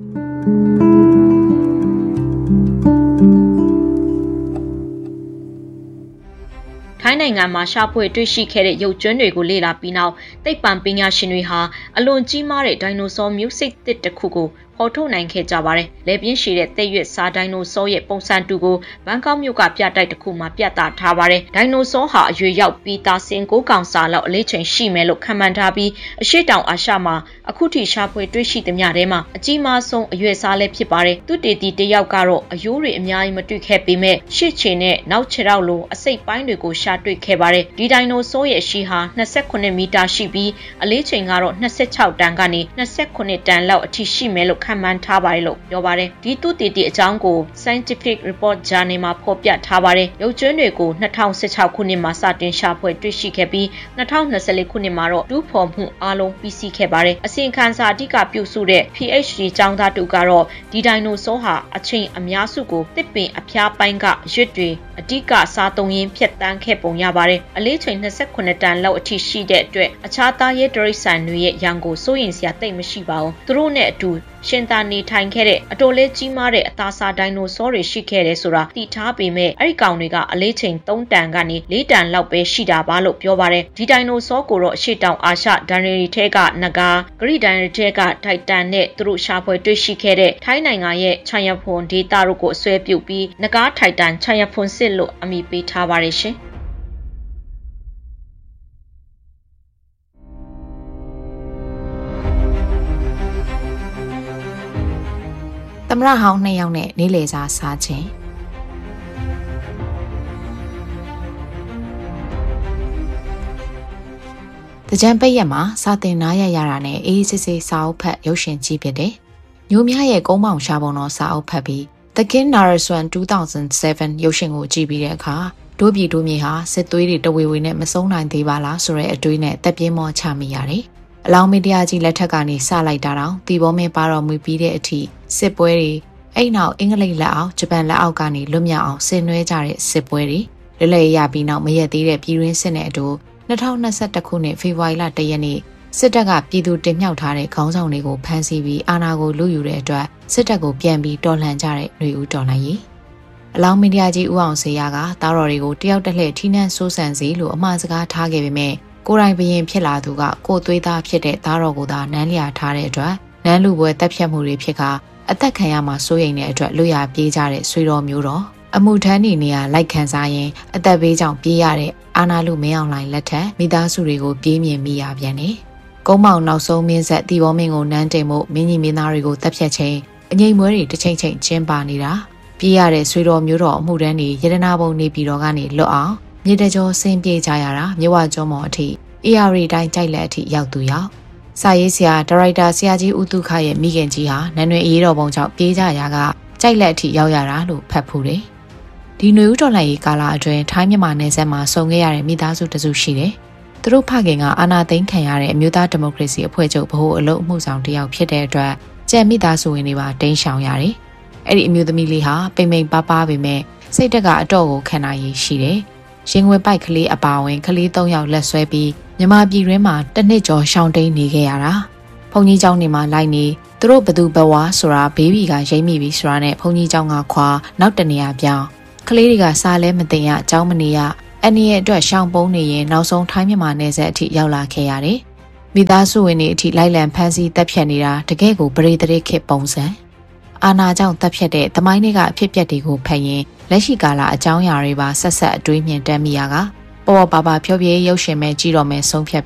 ထိုင်းနိုင်ငံမှာရှာဖွေတွေ့ရှိခဲ့တဲ့ရုပ်ကြွင်းတွေကိုလေ့လာပြီးနောက်သိပ္ပံပညာရှင်တွေဟာအလွန်ကြီးမားတဲ့ဒိုင်နိုဆောမျိုးစိတ်သစ်တစ်ခုကိုဖော်ထုတ်နိုင်ခဲ့ကြပါတယ်။လေပြင်းရှည်တဲ့သက်ရွက်စားဒိုင်နိုဆောရဲ့ပုံစံတူကိုဘန်ကောက်မြို့ကပြတိုက်တစ်ခုမှာပြသထားပါတယ်။ဒိုင်နိုဆောဟာအရွယ်ရောက်ပြီးသားစင်ကိုကောင်စာလောက်အလေးချိန်ရှိမယ်လို့ခန့်မှန်းထားပြီးအရှေ့တောင်အာရှမှာအခုထိရှာဖွေတွေ့ရှိသမျှထဲမှာအကြီးမားဆုံးအရွယ်စားလည်းဖြစ်ပါတယ်။သူတေတီတယောက်ကတော့အယိုးတွေအများကြီးမတွေ့ခဲ့ပေမဲ့ရှေ့ခြေနဲ့နောက်ခြေထောက်လိုအစိတ်ပိုင်းတွေကိုရှာတွေ့ခဲ့ပါတယ်။ဒီဒိုင်နိုဆောရဲ့ရှည်ဟာနှစ်ခုမီတာရှိပြီးအလေးချိန်ကတော့နှစ်ဆယ့်ခြောက်တန်ကနေနှစ်ဆယ့်ခုတန်လောက်အထိရှိမယ်လို့ခန့်မှန်းထားပါတယ်လို့ပြောပါတယ်ဒီသူတည်တည်အကြောင်းကို Scientific Report Journal မှာဖော်ပြထားပါတယ်ရုပ်ကြွင်းတွေကိုနှစ်ထောင်ဆယ့်ခြောက်ခုနှစ်မှာစတင်ရှာဖွေတွေ့ရှိခဲ့ပြီးနှစ်ထောင်နှစ်ဆယ့်လေးခုနှစ်မှာတော့တူးဖော်မှုအားလုံးပြီးစီးခဲ့ပါတယ်အစီရင်ခံစာအဓိကပြုစုတဲ့ PhD ကျောင်းသားတူကတော့ဒီဒိုင်နိုဆောဟာအချိန်အများစုကိုတစ်ပင်အဖျားပိုင်းကရွတ်တွေအဓိကစားသုံးရင်းဖြတ်တန်းခဲ့ပုံရပါတယ်အလေးချိန်နှစ်ဆယ့်ခုတန်လောက်အထိရှိတဲ့အတွက်အခြားသားရဲဒရိစံတွေရဲ့ရန်ကိုစိုးရင်စရာတိတ်မရှိပါဘူးသူတို့နဲ့အတူရှင်သာနေထိုင်ခဲ့တဲ့အတော်လေးကြီးမားတဲ့အသားစားဒိုင်နိုဆောတွေရှိခဲ့တယ်ဆိုတာသိထားပေမဲ့အဲ့ဒီကောင်တွေကအလေးချိန်သုံးတန်ကနေလေးတန်လောက်ပဲရှိတာပါလို့ပြောပါတယ်ဒီဒိုင်နိုဆောကိုတော့အရှေ့တောင်အာရှဒိုင်နိုရီထဲကနဂါဂရိဒိုင်ရီထဲကထိုက်တန်နဲ့သူတို့ရှာဖွေတွေ့ရှိခဲ့တဲ့ထိုင်းနိုင်ငံရဲ့ချန်ယဖွန်ဒေတာတို့ကိုအစွဲပြုပြီးနဂါထိုက်တန်ချန်ယဖွန်စစ်လို့အမည်ပေးထားပါတယ်ရှင်သမရဟောင်းနှစ်ယောက်နဲ့နေလေစားစားခြင်းတကြံပိတ်ရက်မှာစာတင်နားရရတာနဲ့အေးစစ်စစ်စာအုပ်ဖတ်ရုပ်ရှင်ကြည့်ဖြစ်တယ်။ညိုမြရဲ့ကုန်းပေါင်ရှာပုံတော်စာအုပ်ဖတ်ပြီး The King Naresuan two thousand seven ရုပ်ရှင်ကိုကြည့်ပြီးတဲ့အခါဒိုးပြည်ဒိုးမြေဟာစစ်သွေးတွေတဝေဝေနဲ့မဆုံးနိုင်သေးပါလားဆိုတဲ့အတွေးနဲ့တက်ပြင်းမောချမိရတယ်။အလောင်းမီဒီယာကြီးလက်ထက်ကနေစလိုက်တာတော့တီဘောမင်းပါတော်မူပြီးတဲ့အထိစစ်ပွဲတွေအဲ့နောက်အင်္ဂလိပ်လက်အောက်ဂျပန်လက်အောက်ကနေလွတ်မြောက်အောင်ဆင်နွှဲကြတဲ့စစ်ပွဲတွေလွတ်လပ်ရပြီးနောက်မရက်သေးတဲ့ပြည်တွင်းစစ်နဲ့အတူနှစ်ထောင်နှစ်ဆယ့်တစ်ခုနှစ်ဖေဖော်ဝါရီလတရက်နေ့စစ်တပ်ကပြည်သူတင်မြှောက်ထားတဲ့ခေါင်းဆောင်တွေကိုဖမ်းဆီးပြီးအာဏာကိုလုယူတဲ့အတွက်စစ်တပ်ကိုပြန်ပြီးတော်လှန်ကြတဲ့ຫນွေဦးတော်လှန်ရေးအလောင်းမီဒီယာကြီးဦးအောင်စေရကတားတော်တွေကိုတယောက်တစ်လှည့်ထိနှံဆိုးဆန်စီလို့အမှားစကားထားခဲ့ပေမဲ့ကိုယ်တိုင်ဘရင်ဖြစ်လာသူကကိုသွေးသားဖြစ်တဲ့သားတော်ကိုသာနန်းလျာထားတဲ့အတွက်နန်းလူပွဲတပ်ဖြတ်မှုတွေဖြစ်ကအသက်ခံရမှာစိုးရိမ်တဲ့အတွက်လွတ်ရပြေးကြတဲ့ဆွေတော်မျိုးတော်အမှုထမ်းနေနေရလိုက်ခံစားရင်အသက်ဘေးကြောင့်ပြေးရတဲ့အာနာလူမင်းအောင်လှိုင်လက်ထက်မိသားစုတွေကိုပြေးမြင်မိရပြန်တယ်။ကုန်းမောင်နောက်ဆုံးမင်းဆက်တီဘောမင်းကိုနန်းတင်မှုမင်းကြီးမင်းသားတွေကိုတပ်ဖြတ်ခြင်းအငိမ့်မွဲတွေတစ်ချိန်ချိန်ကျင်းပါနေတာပြေးရတဲ့ဆွေတော်မျိုးတော်အမှုထမ်းတွေရတနာဘုံနေပြည်တော်ကနေလွတ်အောင်မြေတကြောဆင်းပြေးကြရတာမြဝကျွန်းမော်အထိအေအာရီတိုင်းကြိုက်လက်အထိရောက်သူရောက်စာရေးဆရာဒါရိုက်တာဆရာကြီးဦးတုခရဲ့မိခင်ကြီးဟာနန်းတွင်အေးတော်ပုံကြောင့်ပြေးကြရာကကြိုက်လက်အထိရောက်ရတာလို့ဖတ်ဖူးတယ်။ဒီຫນွေဦးတော်လှန်ရေးကာလအတွင်းထိုင်းမြန်မာနယ်စပ်မှာဆုံခဲ့ရတဲ့မိသားစုတစုရှိတယ်။သူတို့ဖခင်ကအာဏာသိမ်းခံရတဲ့အမျိုးသားဒီမိုကရေစီအဖွဲ့ချုပ်ဗဟိုအလုပ်အမှုဆောင်တယောက်ဖြစ်တဲ့အတွက်ကြံမိသားစုဝင်တွေပါတိမ်းရှောင်ရတယ်။အဲ့ဒီအမျိုးသမီးလေးဟာပိန်ပိန်ပါးပါးပေမဲ့စိတ်တက်ကအတော့ကိုခံနိုင်ရရှိတယ်။ရင်ဝင်ပိုက်ကလေးအပါဝင်ကလေး၃ယောက်လက်ဆွဲပြီးမြန်မာပြည်တွင်းမှာတစ်နှစ်ကျော်ရှောင်တိန်နေခဲ့ရတာ။ဘုံကြီးကျောင်းနေမှာလိုက်နေသူတို့ဘသူဘဝဆိုတာဘေးဘီကရိမ့်မိပြီဆိုတာနဲ့ဘုံကြီးကျောင်းကခွာနောက်တနေရာပြောင်းကလေးတွေကစားလဲမသိရအကြောင်းမနေရအနေရဲ့အတွက်ရှောင်ပုံးနေရင်နောက်ဆုံးထိုင်းမြန်မာနယ်စပ်အထိရောက်လာခဲ့ရတယ်။မိသားစုဝင်တွေအထိလိုက်လံဖမ်းဆီးတပ်ဖြတ်နေတာတကယ့်ကိုပရိသေခေပုံစံအာနာကြောင့်တပ်ဖြတ်တဲ့သမိုင်းတွေကအဖြစ်ပြက်တွေကိုဖတ်ရင်လက်ရှိကာလအကြောင်းအရာတွေပါဆက်ဆက်အတွေးမြင်တတ်မိရကပေါ်ပေါ်ပါပါဖြောပြေးရုပ်ရှင်မဲ့ကြည့်တော့မဲ့ဆုံးဖြတ်ပြီး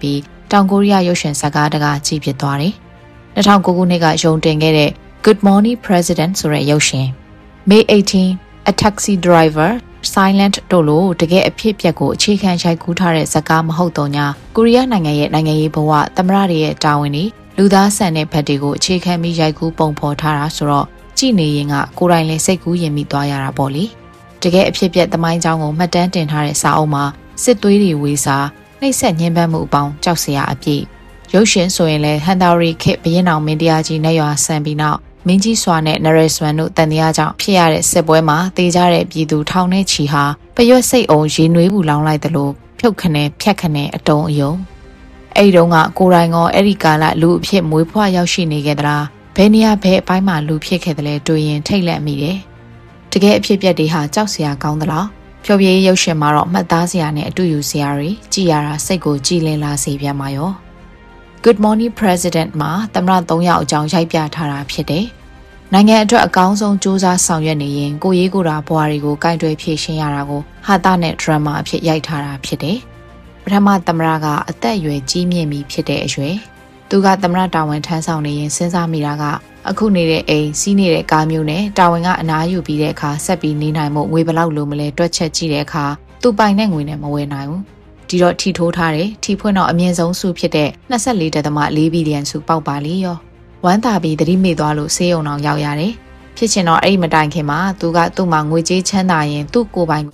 တောင်ကိုရီးယားရုပ်ရှင်ဇာတ်ကားတကားကြီးဖြစ်သွားတယ်။၂၀၀၉ခုနှစ်ကရုံတင်ခဲ့တဲ့ Good Morning President ဆိုတဲ့ရုပ်ရှင် May eighteenth A Taxi Driver Silent တို့လိုတကယ်အဖြစ်အပျက်ကိုအခြေခံရိုက်ကူးထားတဲ့ဇာတ်ကားမဟုတ်တော့ညာကိုရီးယားနိုင်ငံရဲ့နိုင်ငံရေးဘဝသမ္မတတွေရဲ့တာဝန်တွေလူသားဆန်တဲ့ဘက်တွေကိုအခြေခံပြီးရိုက်ကူးပုံဖော်ထားတာဆိုတော့ကြည်နေရင်ကကိုယ်တိုင်လည်းစိတ်ကူးရင်မိသွားရတာပေါ့လေတကယ်အဖြစ်အပျက်သမိုင်းကြောင်းကိုမှတ်တမ်းတင်ထားတဲ့စာအုပ်မှာစစ်သွေးတွေဝေစာနှိပ်စက်ညှဉ်းပန်းမှုအပေါင်းကြောက်စရာအပြည့်ရုပ်ရှင်ဆိုရင်လည်းဟန်တာရီခေဘရင်အောင်မင်းတရားကြီးနဲ့ရွာဆန်ပြီးနောက်မင်းကြီးစွာနဲ့နရယ်စဝန်တို့တန်တရားကြောင့်ဖြစ်ရတဲ့စစ်ပွဲမှာတေကြတဲ့ပြည်သူထောင်ထဲချီဟာပရွက်စိတ်အောင်ရေနွေးဘူးလောင်းလိုက်သလိုဖြုတ်ခနဲဖြတ်ခနဲအတုံးအယုံအဲ့ဒီတော့ကကိုရိုင်းကောအဲ့ဒီကာလလူအဖြစ်မွေးဖွားရောက်ရှိနေခဲ့သလားဘယ်နေရာဘယ်အပိုင်းမှာလူဖြစ်ခဲ့တယ်လဲတွေ့ရင်ထိတ်လန့်မိတယ်တကယ်အဖြစ်ပြက်တွေဟာကြောက်စရာကောင်းသလားဖြောပြရေးရုပ်ရှင်မှာတော့မှတ်သားစရာနဲ့အတူယူစရာတွေကြည်ရတာစိတ်ကိုကြည်လင်လာစေပြန်ပါရော Good Morning President မှာသမ္မတသုံးယောက်အကြောင်းရိုက်ပြထားတာဖြစ်တယ်နိုင်ငံအတွက်အကောင်းဆုံးစူးစမ်းဆောင်ရွက်နေရင်ကိုရေးကိုယ်တာဘွားတွေကိုကင်တွယ်ဖြည့်ရှင်းရတာကိုဟာတာနဲ့ဒရမာအဖြစ်ရိုက်ထားတာဖြစ်တယ်ပထမသမ္မတကအသက်အရွယ်ကြီးမြင့်ပြီဖြစ်တဲ့အရွယ်သူကသမ္မတတာဝန်ထမ်းဆောင်နေရင်စဉ်းစားမိတာကအခုနေတဲ့အိမ်စီးနေတဲ့ကားမျိုးနဲ့တာဝန်ကအနားယူပြီးတဲ့အခါဆက်ပြီးနေနိုင်မှုငွေဘယ်လောက်လိုမလဲတွက်ချက်ကြည့်တဲ့အခါသူပိုင်တဲ့ငွေနဲ့မဝယ်နိုင်ဘူးဒီတော့ထီထိုးထားတယ်ထီဖွင့်တော့အမြင့်ဆုံးစုဖြစ်တဲ့၂၄ဒသမ ၄ဘီလီယံစုပေါက်ပါလေရောဝမ်းသာပြီးသတိမေ့သွားလို့ဆေးရုံအောင်ရောက်ရတယ်ဖြစ်ချင်တော့အဲ့ဒီမတိုင်ခင်မှာသူကသူ့မှာငွေကြေးချမ်းသာရင်သူ့ကိုယ်ပိုင်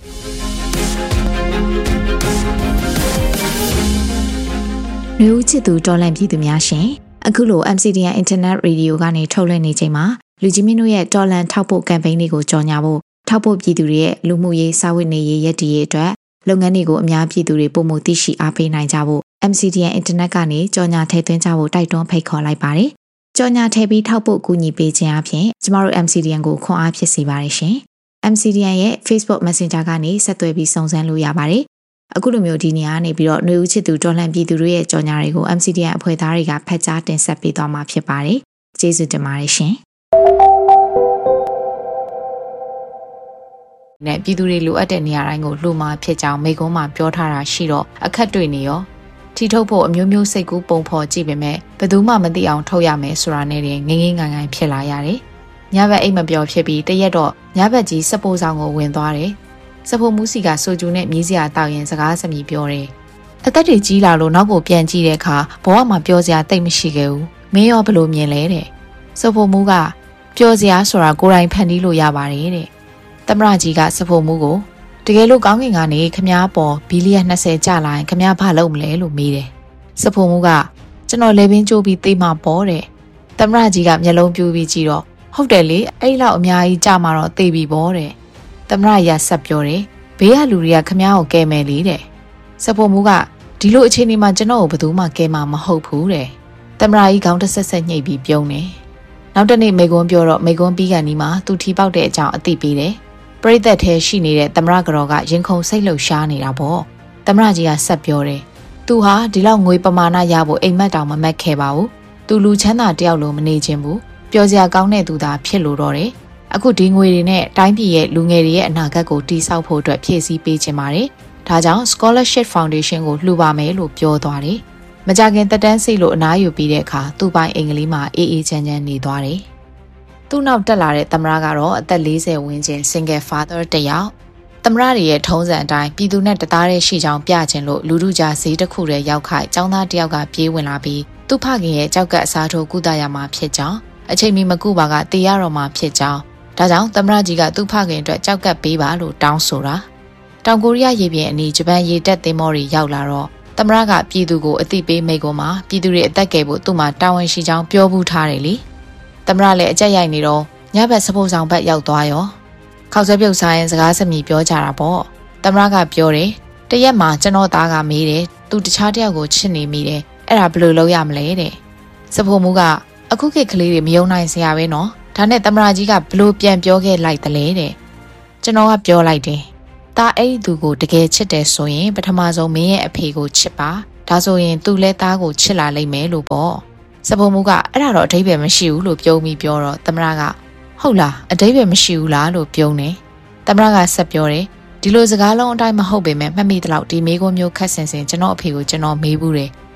လူချစ်သူတော်လန့်ပြည်သူများရှင်အခုလို M C D N Internet Radio ကနေထုတ်လွှင့်နေချိန်မှာလူကြီးမင်းတို့ရဲ့တော်လန့်ထောက်ပို့ကမ်ပိန်းတွေကိုကြော်ညာဖို့ထောက်ပို့ပြည်သူတွေရဲ့လူမှုရေးစာဝတ်နေရေးရည်တည်ရေးအတွက်လုပ်ငန်းတွေကိုအများပြည်သူတွေပုံမှုသိရှိအားပေးနိုင်ကြဖို့ M C D N Internet ကနေကြော်ညာထည့်သွင်းကြဖို့တိုက်တွန်းဖိတ်ခေါ်လိုက်ပါတယ်ကြော်ညာထည့်ပြီးထောက်ပို့ကူညီပေးခြင်းအပြင်ကျမတို့ M C D N ကိုခွန်အားဖြစ်စေပါတယ်ရှင် M C D N ရဲ့ Facebook Messenger ကနေဆက်သွယ်ပြီးစုံစမ်းလို့ရပါတယ်အခုလိုမျိုးဒီနေရာနေပြီးတော့ຫນွေဦးချစ်သူတော်လှန်ပြည်သူတွေရဲ့ကြော်ညာတွေကို M C D N အဖွဲ့သားတွေကဖတ်ကြားတင်ဆက်ပေးသွားမှာဖြစ်ပါတယ်ကျေးဇူးတင်ပါတယ်ရှင်နဲ့ပြည်သူတွေလိုအပ်တဲ့နေရာတိုင်းကိုလှူမှာဖြစ်ကြောင်းမိကုံးမှာပြောထားတာရှိတော့အခက်တွေ့နေရောထီထုတ်ဖို့အမျိုးမျိုးစိတ်ကူးပုံဖော်ကြည့်ပေမဲ့ဘယ်သူမှမသိအောင်ထုတ်ရမယ်ဆိုတာနဲ့ငငင်းငင်းငိုင်ငိုင်ဖြစ်လာရတယ်ညဘက်အိမ်မပျော်ဖြစ်ပြီးတရက်တော့ညဘက်ကြီးစပိုးဆောင်ကိုဝင်သွားတယ်စဖိုမူစီကဆိုဂျူနဲ့မြည်စရာတောက်ရင်စကားစမြည်ပြောတယ်။အသက်တွေကြီးလာလို့နောက်ကိုပြန်ကြည့်တဲ့အခါဘဝမှာပြောစရာတိတ်မရှိခဲ့ဘူး။မင်းရောဘယ်လိုမြင်လဲတဲ့။စဖိုမူကပြောစရာဆိုတာကိုယ်တိုင်ဖန်တီးလို့ရပါတယ်တဲ့။သမရကြီးကစဖိုမူကိုတကယ်လို့ကောင်းကင်ကနေခမားပေါ်ဘီလီယံ၂၀ကျလာရင်ခမားဘာလုပ်မလဲလို့မေးတယ်။စဖိုမူကကျွန်တော်လေပင်ကျိုးပြီးသိမှပေါ်တဲ့။သမရကြီးကမျက်လုံးပြူးပြီးကြည့်တော့ဟုတ်တယ်လေအဲ့လောက်အများကြီးကြမှာတော့သိပြီပေါ်တဲ့။သမရရဆက်ပြောတယ်ဘေးကလူတွေကခမားကိုကဲမယ်လေတဲ့စဖို့မူကဒီလိုအခြေအနေမှာကျွန်တော်ကိုဘယ်သူမှကဲမှာမဟုတ်ဘူးတဲ့သမရကြီးခေါင်းတစ်ဆက်ဆက်ညှိပ်ပြီးပြုံးတယ်နောက်တနေ့မိကွန်းပြောတော့မိကွန်းပြီးကန်ဒီမှာသူထီပေါက်တဲ့အကြောင်းအသိပေးတယ်ပရိသတ်ထဲရှိနေတဲ့သမရကတော်ကရင်ခုန်စိတ်လှုပ်ရှားနေတာပေါ့သမရကြီးကဆက်ပြောတယ်သူဟာဒီလောက်ငွေပမာဏရဖို့အိမ်မက်တောင်မမက်ခဲ့ပါဘူးသူလူချမ်းသာတယောက်လိုမနေခြင်းဘူးပျော်စရာကောင်းတဲ့သူသာဖြစ်လို့တော့တယ်အခုဒီငွေတွေနဲ့တိုင်းပြည်ရဲ့လူငယ်တွေရဲ့အနာဂတ်ကိုတည်ဆောက်ဖို့အတွက်ဖြည့်ဆည်းပေးခြင်းပါတယ်။ဒါကြောင့် Scholarship Foundation ကိုလှူပါမယ်လို့ပြောသွားတယ်။မကြခင်တက်တန်းစိတ်လို့အနားယူပြီးတဲ့အခါသူ့ပိုင်အင်္ဂလိပ်မှာအေးအေးချမ်းချမ်းနေသွားတယ်။သူ့နောက်တက်လာတဲ့သမရကတော့အသက်၄၀ဝန်းကျင် single father တယောက်သမရတွေရဲ့ထုံးစံအတိုင်းပြည်သူနဲ့တသားတည်းရှိကြောင်းပြခြင်းလို့လူလူကြားဈေးတစ်ခုတည်းရောက်ခိုက်ចောင်းသားတယောက်ကပြေးဝင်လာပြီးသူ့ဖခင်ရဲ့ကြောက်ကပ်အစားထိုးကုသရမှာဖြစ်ကြောင်းအချိန်မီမကုပါကတေးရတော့မှာဖြစ်ကြောင်းဒါကြောင့်သမရကြီးကသူ့ဖခင်အတွက်ကြောက်ကပ်ပေးပါလို့တောင်းဆိုတာတောင်ကိုရီးယားရေပြင်အနီးဂျပန်ရေတပ်သင်္ဘောတွေရောက်လာတော့သမရကပြည်သူကိုအသိပေးမိကွန်မှာပြည်သူတွေအသက်ကယ်ဖို့သူ့မှာတာဝန်ရှိကြောင်းပြောဘူးထားတယ်လေသမရလည်းအကြက်ရိုက်နေတော့ညဘက်စဖို့ဆောင်ဘက်ရောက်သွားရောခောက်ဆွဲပြုတ်ဆိုင်စကားစမြည်ပြောကြတာပေါ့သမရကပြောတယ်တရက်မှာကျွန်တော်သားကမေးတယ်သူတခြားတယောက်ကိုချစ်နေမိတယ်အဲ့ဒါဘယ်လိုလုပ်ရမလဲတဲ့စဖို့မူကအခုခေတ်ကလေးတွေမယုံနိုင်စရာပဲနော်ဒါနဲ့သမရာကြီးကဘလို့ပြန်ပြောခဲ့လိုက်တယ်လေတဲ့ကျွန်တော်ကပြောလိုက်တယ်ဒါအဲ့ဒီသူကိုတကယ်ချစ်တယ်ဆိုရင်ပထမဆုံးမင်းရဲ့အဖေကိုချစ်ပါဒါဆိုရင်သူလည်းသားကိုချစ်လာလိမ့်မယ်လို့ပေါ့စပုံမူကအဲ့ဒါတော့အဓိပ္ပာယ်မရှိဘူးလို့ပြုံးပြီးပြောတော့သမရာကဟုတ်လားအဓိပ္ပာယ်မရှိဘူးလားလို့ပြုံးတယ်သမရာကဆက်ပြောတယ်ဒီလိုစကားလုံးအတိုင်းမဟုတ်ပေမဲ့မှတ်မိတဲ့လောက်ဒီမေးခွန်းမျိုးခက်ဆင်ဆင်ကျွန်တော်အဖေကိုကျွန်တော်မေးဘူးတယ်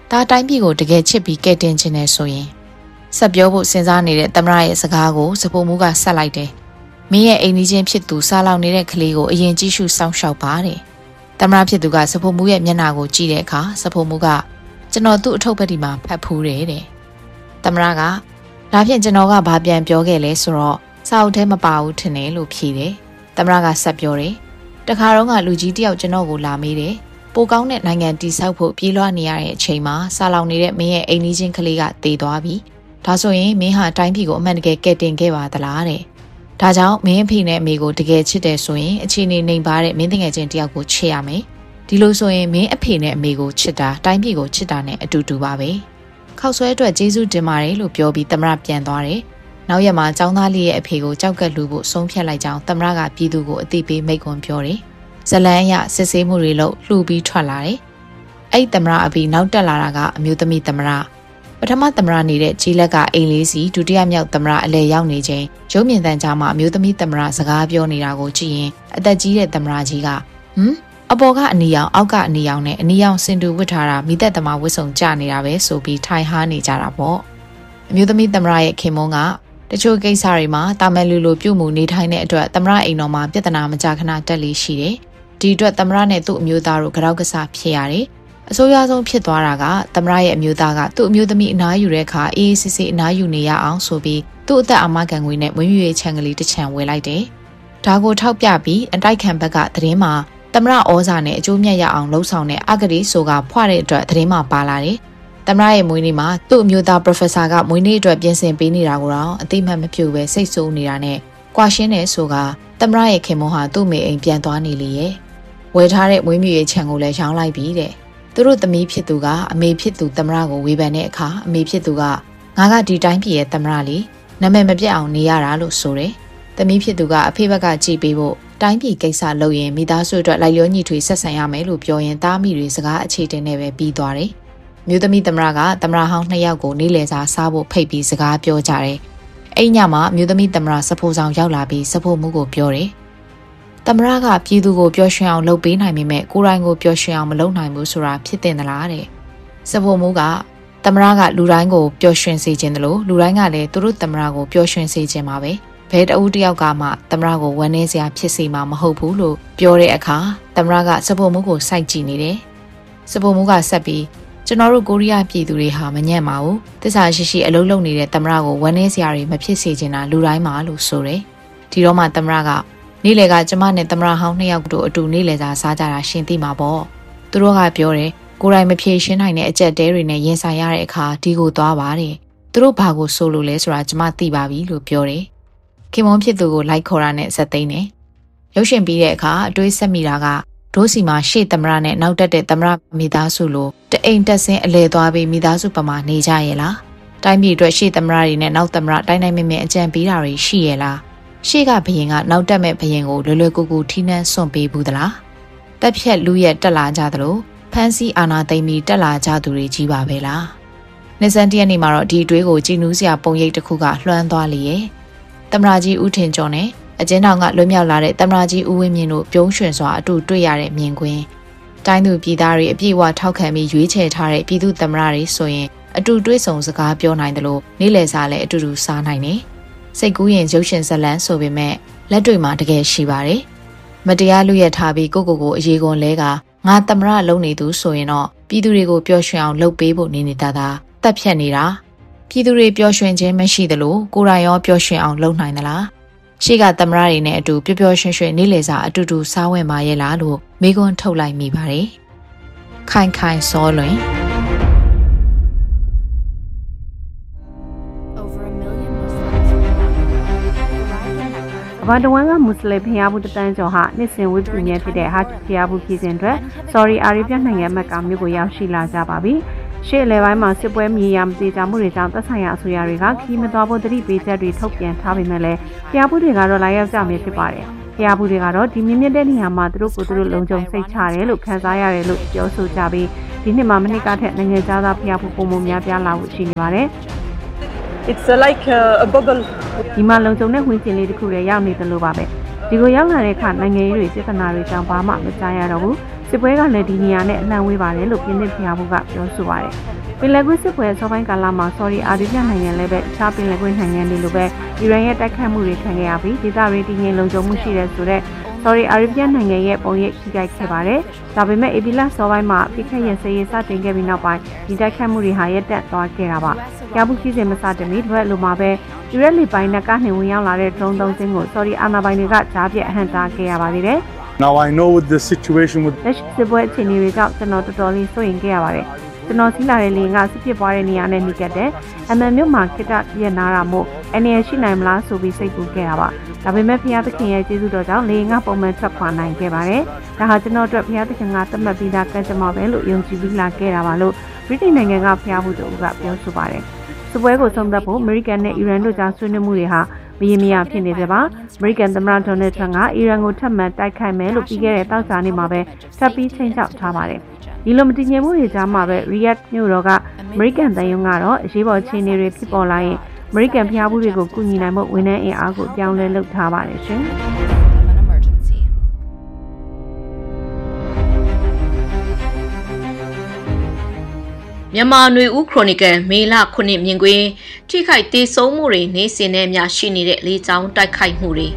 ဒါအတိုင်းပြည်ကိုတကယ်ချစ်ပြီးကဲတင်ခြင်းနဲ့ဆိုရင်ဆက်ပြောဖို့စဉ်းစားနေတဲ့သမရရဲ့စကားကိုစပိုမှုကဆက်လိုက်တယ်။မင်းရဲ့အိမ်နီးချင်းဖြစ်သူစားလောင်နေတဲ့ကလေးကိုအရင်ကြည့်ရှုစောင့်ရှောက်ပါတဲ့။သမရဖြစ်သူကစပိုမှုရဲ့မျက်နှာကိုကြည့်တဲ့အခါစပိုမှုကကျွန်တော်သူ့အထုပ်ပတ်ဒီမှာဖတ်ဖူးတယ်တဲ့။သမရကဒါဖြင့်ကျွန်တော်ကဘာပြန်ပြောခဲ့လဲဆိုတော့စာအုပ်ထဲမပါဘူးထင်တယ်လို့ဖြေတယ်။သမရကဆက်ပြောတယ်။တခါတော့ကလူကြီးတယောက်ကျွန်တော်ကိုလာမေးတယ်။ပိုကောင်းတဲ့နိုင်ငံတည်ဆောက်ဖို့ပြေးလွှားနေရတဲ့အချိန်မှာစာလောင်နေတဲ့မင်းရဲ့အိမ်နီးချင်းကလေးကတည်သွားပြီ။ဒါဆိုရင်မင်းဟာအတိုင်းပြည်ကိုအမှန်တကယ်ကယ်တင်ခဲ့ပါသလားတဲ့။ဒါကြောင့်မင်းအဖေနဲ့အမေကိုတကယ်ချစ်တယ်ဆိုရင်အခြေအနေနှိမ်ပါတဲ့မင်းတငယ်ချင်းတယောက်ကိုချစ်ရမယ်။ဒီလိုဆိုရင်မင်းအဖေနဲ့အမေကိုချစ်တာတိုင်းပြည်ကိုချစ်တာနဲ့အတူတူပါပဲ။ခောက်ဆွဲအတွက်ကျေးဇူးတင်ပါတယ်လို့ပြောပြီးသမရပြန်သွားတယ်။နောက်ရက်မှာចောင်းသားလေးရဲ့အဖေကိုကြောက်ကက်လူဖို့ဆုံးဖြတ်လိုက်ကြောင်းသမရကပြည်သူကိုအသိပေးမိန့်ခွန်းပြောတယ်။ဇလန်းရစစ်ဆေးမှုတွေလုပ်လှူပြီးထွက်လာတယ်။အဲ့သမရအပြီးနောက်တက်လာတာကအမျိုးသမီးသမရပထမသမရနေတဲ့ကြီးလက်ကအိမ်လေးစီဒုတိယမြောက်သမရအလဲရောက်နေချိန်ရုပ်မြင်သံကြားမှာအမျိုးသမီးသမရစကားပြောနေတာကိုကြည့်ရင်အသက်ကြီးတဲ့သမရကြီးကဟမ်အပေါ်ကအနီရောင်အောက်ကအနီရောင်နဲ့အနီရောင်စင်တူဝတ်ထားတာမိသက်သမားဝတ်စုံကြနေတာပဲဆိုပြီးထိုင်ဟားနေကြတာပေါ့အမျိုးသမီးသမရရဲ့ခင်မုန်းကတချို့ကိစ္စတွေမှာတာမန်လူလိုပြုမှုနေထိုင်တဲ့အတွက်သမရအိမ်တော်မှာပြဿနာမကြခဏတက်လေးရှိတယ်ဒီအတွက်သမရနဲ့သူ့အမျိုးသားတို့ကြောက်ကစားဖြစ်ရတယ်အဆိုးရွားဆုံးဖြစ်သွားတာကသမရရဲ့အမျိုးသားကသူ့အမျိုးသမီးအနားယူတဲ့အခါအေးအေးဆေးဆေးအနားယူနေရအောင်ဆိုပြီးသူ့အသက်အာမခံငွေနဲ့မွေးမြူရေးချန်ကလေးတစ်ချံဝယ်လိုက်တယ်။ဒါကိုထောက်ပြပြီးအတိုက်ခံဘက်ကသတင်းမှာသမရဩဇာနဲ့အကျိုးမြတ်ရအောင်လှုံ့ဆော်တဲ့အဂတိဆိုကဖွာတဲ့အတွက်သတင်းမှာပါလာတယ်။သမရရဲ့မွေးနေ့မှာသူ့အမျိုးသား Professor ကမွေးနေ့အတွက်ပြင်ဆင်ပေးနေတာကိုတော့အသိမှတ်မပြုဘဲစိတ်ဆိုးနေတာနဲ့ကွာရှင်းတယ်ဆိုကသမရရဲ့ခင်မွန်းဟာသူ့မိအိမ်ပြန်သွားနေလေရဲ့ဝယ်ထားတဲ့မွေးမြူရေးချန်ကိုလည်းရောင်းလိုက်ပြီတဲ့သူတို့သမီးဖြစ်သူကအမေဖြစ်သူသမရကိုဝေဖန်တဲ့အခါအမေဖြစ်သူကငါကဒီတိုင်းပြည်ရဲ့သမရလေးနာမည်မပြတ်အောင်နေရတာလို့ဆိုတယ်သမီးဖြစ်သူကအဖေဘက်ကကြည်ပေးဖို့တိုင်းပြည်ကိစ္စလုပ်ရင်မိသားစုအတွက်လိုက်လျောညီထွေဆက်ဆံရမယ်လို့ပြောရင်သားမိတွေစကားအခြေတင်နဲ့ပဲပြီးသွားတယ်မြို့သမီးသမရကသမရဟောင်းနှစ်ယောက်ကိုနေလေစာစားဖို့ဖိတ်ပြီးစကားပြောကြတယ်အဲ့ညမှာမြို့သမီးသမရစဖိုးဆောင်ရောက်လာပြီးစဖိုးမှုကိုပြောတယ်သမရကပြည်သူကိုပျော်ရွှင်အောင်လုပ်ပေးနိုင်ပေမဲ့ကိုယ်တိုင်ကိုပျော်ရွှင်အောင်မလုပ်နိုင်ဘူးဆိုတာဖြစ်တင်သလားတဲ့စဖိုးမှုကသမရကလူတိုင်းကိုပျော်ရွှင်စေခြင်းတလို့လူတိုင်းကလည်းသူတို့သမရကိုပျော်ရွှင်စေခြင်းပါပဲဘယ်တအူးတယောက်ကမှသမရကိုဝမ်းနည်းစရာဖြစ်စေမှာမဟုတ်ဘူးလို့ပြောတဲ့အခါသမရကစဖိုးမှုကိုစိုက်ကြည့်နေတယ်စဖိုးမှုကဆက်ပြီးကျွန်တော်တို့ကိုရီးယားပြည်သူတွေဟာမညံ့ပါဘူးတစ္ဆာရှိရှိအလုံးလုံးနေတဲ့သမရကိုဝမ်းနည်းစရာတွေမဖြစ်စေချင်တာလူတိုင်းမှာလို့ဆိုတယ်ဒီတော့မှသမရကနေ့လေကကျမနဲ့သမရဟောင်းနှစ်ယောက်တို့အတူနေ့လေစာစားကြတာရှင်းသိမှာပေါ့သူတို့ကပြောတယ်ကိုယ်တိုင်မဖြေရှင်းနိုင်တဲ့အကြက်တဲတွေနဲ့ရင်ဆိုင်ရတဲ့အခါဒီကိုသွားပါတယ်သူတို့ဘာကိုဆိုလို့လဲဆိုတာကျမသိပါပြီလို့ပြောတယ်ခင်မွန်းဖြစ်သူကိုလိုက်ခေါ်တာနဲ့ဆက်သိမ်းတယ်ရုပ်ရှင်ပြီးတဲ့အခါအတွေးဆက်မိတာကဒိုးစီမှာရှေ့သမရနဲ့နောက်တက်တဲ့သမရမိသားစုလိုတအိမ်တက်ဆင်းအလဲသွားပြီးမိသားစုပမာနေကြရဲ့လားတိုင်းပြည်အတွက်ရှေ့သမရတွေနဲ့နောက်သမရတိုင်းတိုင်းမင်းမင်းအကြံပေးတာတွေရှိရဲ့လားရှေ့ကဘရင်ကနောက်တက်မဲ့ဘရင်ကိုလွယ်လွယ်ကူကူထိနှန်းစွန့်ပေးဘူးသလားတက်ဖြက်လူရက်တက်လာကြသလိုဖန်းစီအာနာသိမ့်ပြီးတက်လာကြသူတွေကြီးပါပဲလားနေစန်တရက်နေ့မှာတော့ဒီအတွေးကိုကြည်နူးစရာပုံရိပ်တစ်ခုကလွှမ်းသွားလေရဲ့သမရာကြီးဦးထင်ကျော်နဲ့အကျဉ်းထောင်ကလွတ်မြောက်လာတဲ့သမရာကြီးဦးဝင်းမြင့်တို့ပြုံးရွှင်စွာအတူတွေ့ရတဲ့မြင်ကွင်းတိုင်းသူပြည်သားတွေအပြည့်အဝထောက်ခံပြီးရွေးချယ်ထားတဲ့ပြည်သူသမရာတွေဆိုရင်အတူတွေ့ဆုံစကားပြောနိုင်တယ်လို့နေ့လည်စာလည်းအတူတူစားနိုင်တယ်စိတ်ကူးရင်ရုပ်ရှင်ဇလန်းဆိုပေမဲ့လက်တွေ့မှာတကယ်ရှိပါတယ်မတရားလူရထားပြီးကိုကိုကိုအရေးကွန်လဲကငါသမရလုံးနေသူဆိုရင်တော့ပြည်သူတွေကိုပျော်ရွှင်အောင်လုပ်ပေးဖို့နေနေတာသာတက်ဖြတ်နေတာပြည်သူတွေပျော်ရွှင်ခြင်းမရှိသလိုကိုယ်တိုင်ရောပျော်ရွှင်အောင်လုပ်နိုင်သလားရှေ့ကသမရတွေနဲ့အတူပျော်ပျော်ရွှင်ရွှင်နေလေစာအတူတူစားဝင်ပါရဲ့လားလို့မိကွန်းထုတ်လိုက်မိပါတယ်ခိုင်ခိုင်စောလွင်ဘာတဝန်ကမွတ်စလင်ဖျားဘူးတန်းကျော်ဟာနှစ်စဉ်ဝိပုညံဖြစ်တဲ့ဟာဖျားဘူးပြည်စဉ်အတွက် Saudi Arabia နိုင်ငံမက္ကာမြို့ကိုရောက်ရှိလာကြပါပြီ။ရှေ့လေပိုင်းမှာစစ်ပွဲမြေယာမသေးကြမှုတွေကြောင့်သက်ဆိုင်ရာအစိုးရတွေကခီးမသွားဖို့တတိပေးချက်တွေထုတ်ပြန်ထားပေမဲ့လည်းဖျားဘူးတွေကတော့လာရောက်ကြမယ်ဖြစ်ပါတယ်။ဖျားဘူးတွေကတော့ဒီမြင့်မြတ်တဲ့နေရာမှာသူတို့ကိုယ်သူတို့လုံခြုံစိတ်ချတယ်လို့ခံစားရတယ်လို့ပြောဆိုကြပြီးဒီနှစ်မှာမနှစ်ကထက်နိုင်ငံခြားသားဖျားဘူးပုံမှန်များပြားလာဖို့ရှိနေပါတယ်။ It's like a bubble ဒီမှာလုံခြုံတဲ့ဝင်းကျင်လေးတစ်ခုတည်းရောက်နေတယ်လို့ပါပဲဒီကိုရောက်လာတဲ့အခါနိုင်ငံရေးတွေပြဿနာတွေကြောင့်ဘာမှမကြားရတော့ဘူးစစစ်ပွဲကလည်းဒီနေရာနဲ့အလှမ်းဝေးပါတယ်လို့ပြင်သစ်ဖျားဘူးကပြောဆိုပါတယ်ပင်လယ်ကွေ့စစ်ပွဲစောပိုင်းကာလမှာ Saudi Arabia နိုင်ငံလည်းပဲအခြားပင်လယ်ကွေ့နိုင်ငံတွေလိုပဲအီရန်ရဲ့တိုက်ခတ်မှုတွေခံခဲ့ရပြီးဒေသတွေတည်ငြိမ်လုံခြုံမှုရှိတဲ့ဆိုတဲ့ Saudi Arabia နိုင်ငံရဲ့ပုံရိပ်ထိခိုက်ခဲ့ပါတယ်။ဒါပေမဲ့ April စောပိုင်းမှာပြစ်ခတ်ရစရေးစတင်ခဲ့ပြီးနောက်ပိုင်းဒီတိုက်ခတ်မှုတွေဟာရပ်တန့်သွားခဲ့တာပါ။ရဘူးကြီးစင်မစတင်မီတစ်ပတ်လိုမှာပဲအီရတ်လေပိုင်းနဲ့ကနေဝင်ရောက်လာတဲ့ drone သုံးစင်းကို Saudi အာဏာပိုင်တွေကကြားပြတ်အဟန့်တားခဲ့ရပါသေးတယ်။ Now I know with the situation with လက်ရှိစစ်ပွဲအခြေအနေတွေကြောင့်ကျွန်တော်တော်တော်လေးစိုးရိမ်ခဲ့ရပါတယ်။ကျွန်တော်စီးလာတဲ့လေကစစ်ဖြစ်ပွားတဲ့နေရာနဲ့နှိကတ်တဲ့အမှန်မြို့မှာခိတပြက်နာတာမို့အနေရရှိနိုင်မလားဆိုပြီးစိတ်ပူခဲ့တာပါဒါပေမဲ့ဖျားသခင်ရဲ့ကျေးဇူးတော်ကြောင့်လေကပုံမှန်ထွက်ခွာနိုင်ခဲ့ပါတယ်ဒါဟာကျွန်တော်အတွက်ဖျားသခင်ကသတ်မှတ်ပြီးသားကံကြမ္မာပဲလို့ယုံကြည်ပြီးလာခဲ့တာပါလို့ဗြိတိန်နိုင်ငံကဖျားဘူးတို့ကပြောဆိုပါတယ်စစ်ပွဲကိုဆုံးသက်ဖို့အမေရိကန်နဲ့အီရန်တို့ကြားဆွေးနွေးမှုတွေဟာမရေမရဖြစ်နေကြပါအမေရိကန်သမ္မတဒေါ်နယ်ထရန့်ကအီရန်ကိုထပ်မံတိုက်ခိုက်မယ်လို့ပြီးခဲ့တဲ့တောက်စာနေ့မှာပဲထပ်ပြီးချိန်ချောက်ထားပါတယ်ဒီလိုမတည်ငြိမ်မှုတွေကြားမှာပဲ Riyadh မြို့တော်ကအမေရိကန်တန်ယုံကတော့အရေးပေါ်အခြေအနေတွေဖြစ်ပေါ်လာရင်အမေရိကန်ဖျားဘူးတွေကိုကူညီနိုင်ဖို့ဝန်ထမ်းအင်အားကိုပြောင်းလဲလုပ်ထားပါတယ်ရှင်မြန်မာຫນွေဦးခရိုနီကယ်မေလခုနှစ်မြင်ကွင်းထိခိုက်ဒေဆုံးမှုတွေနေစဉ်နဲ့များရှိနေတဲ့လေကြောင်းတိုက်ခိုက်မှုတွေ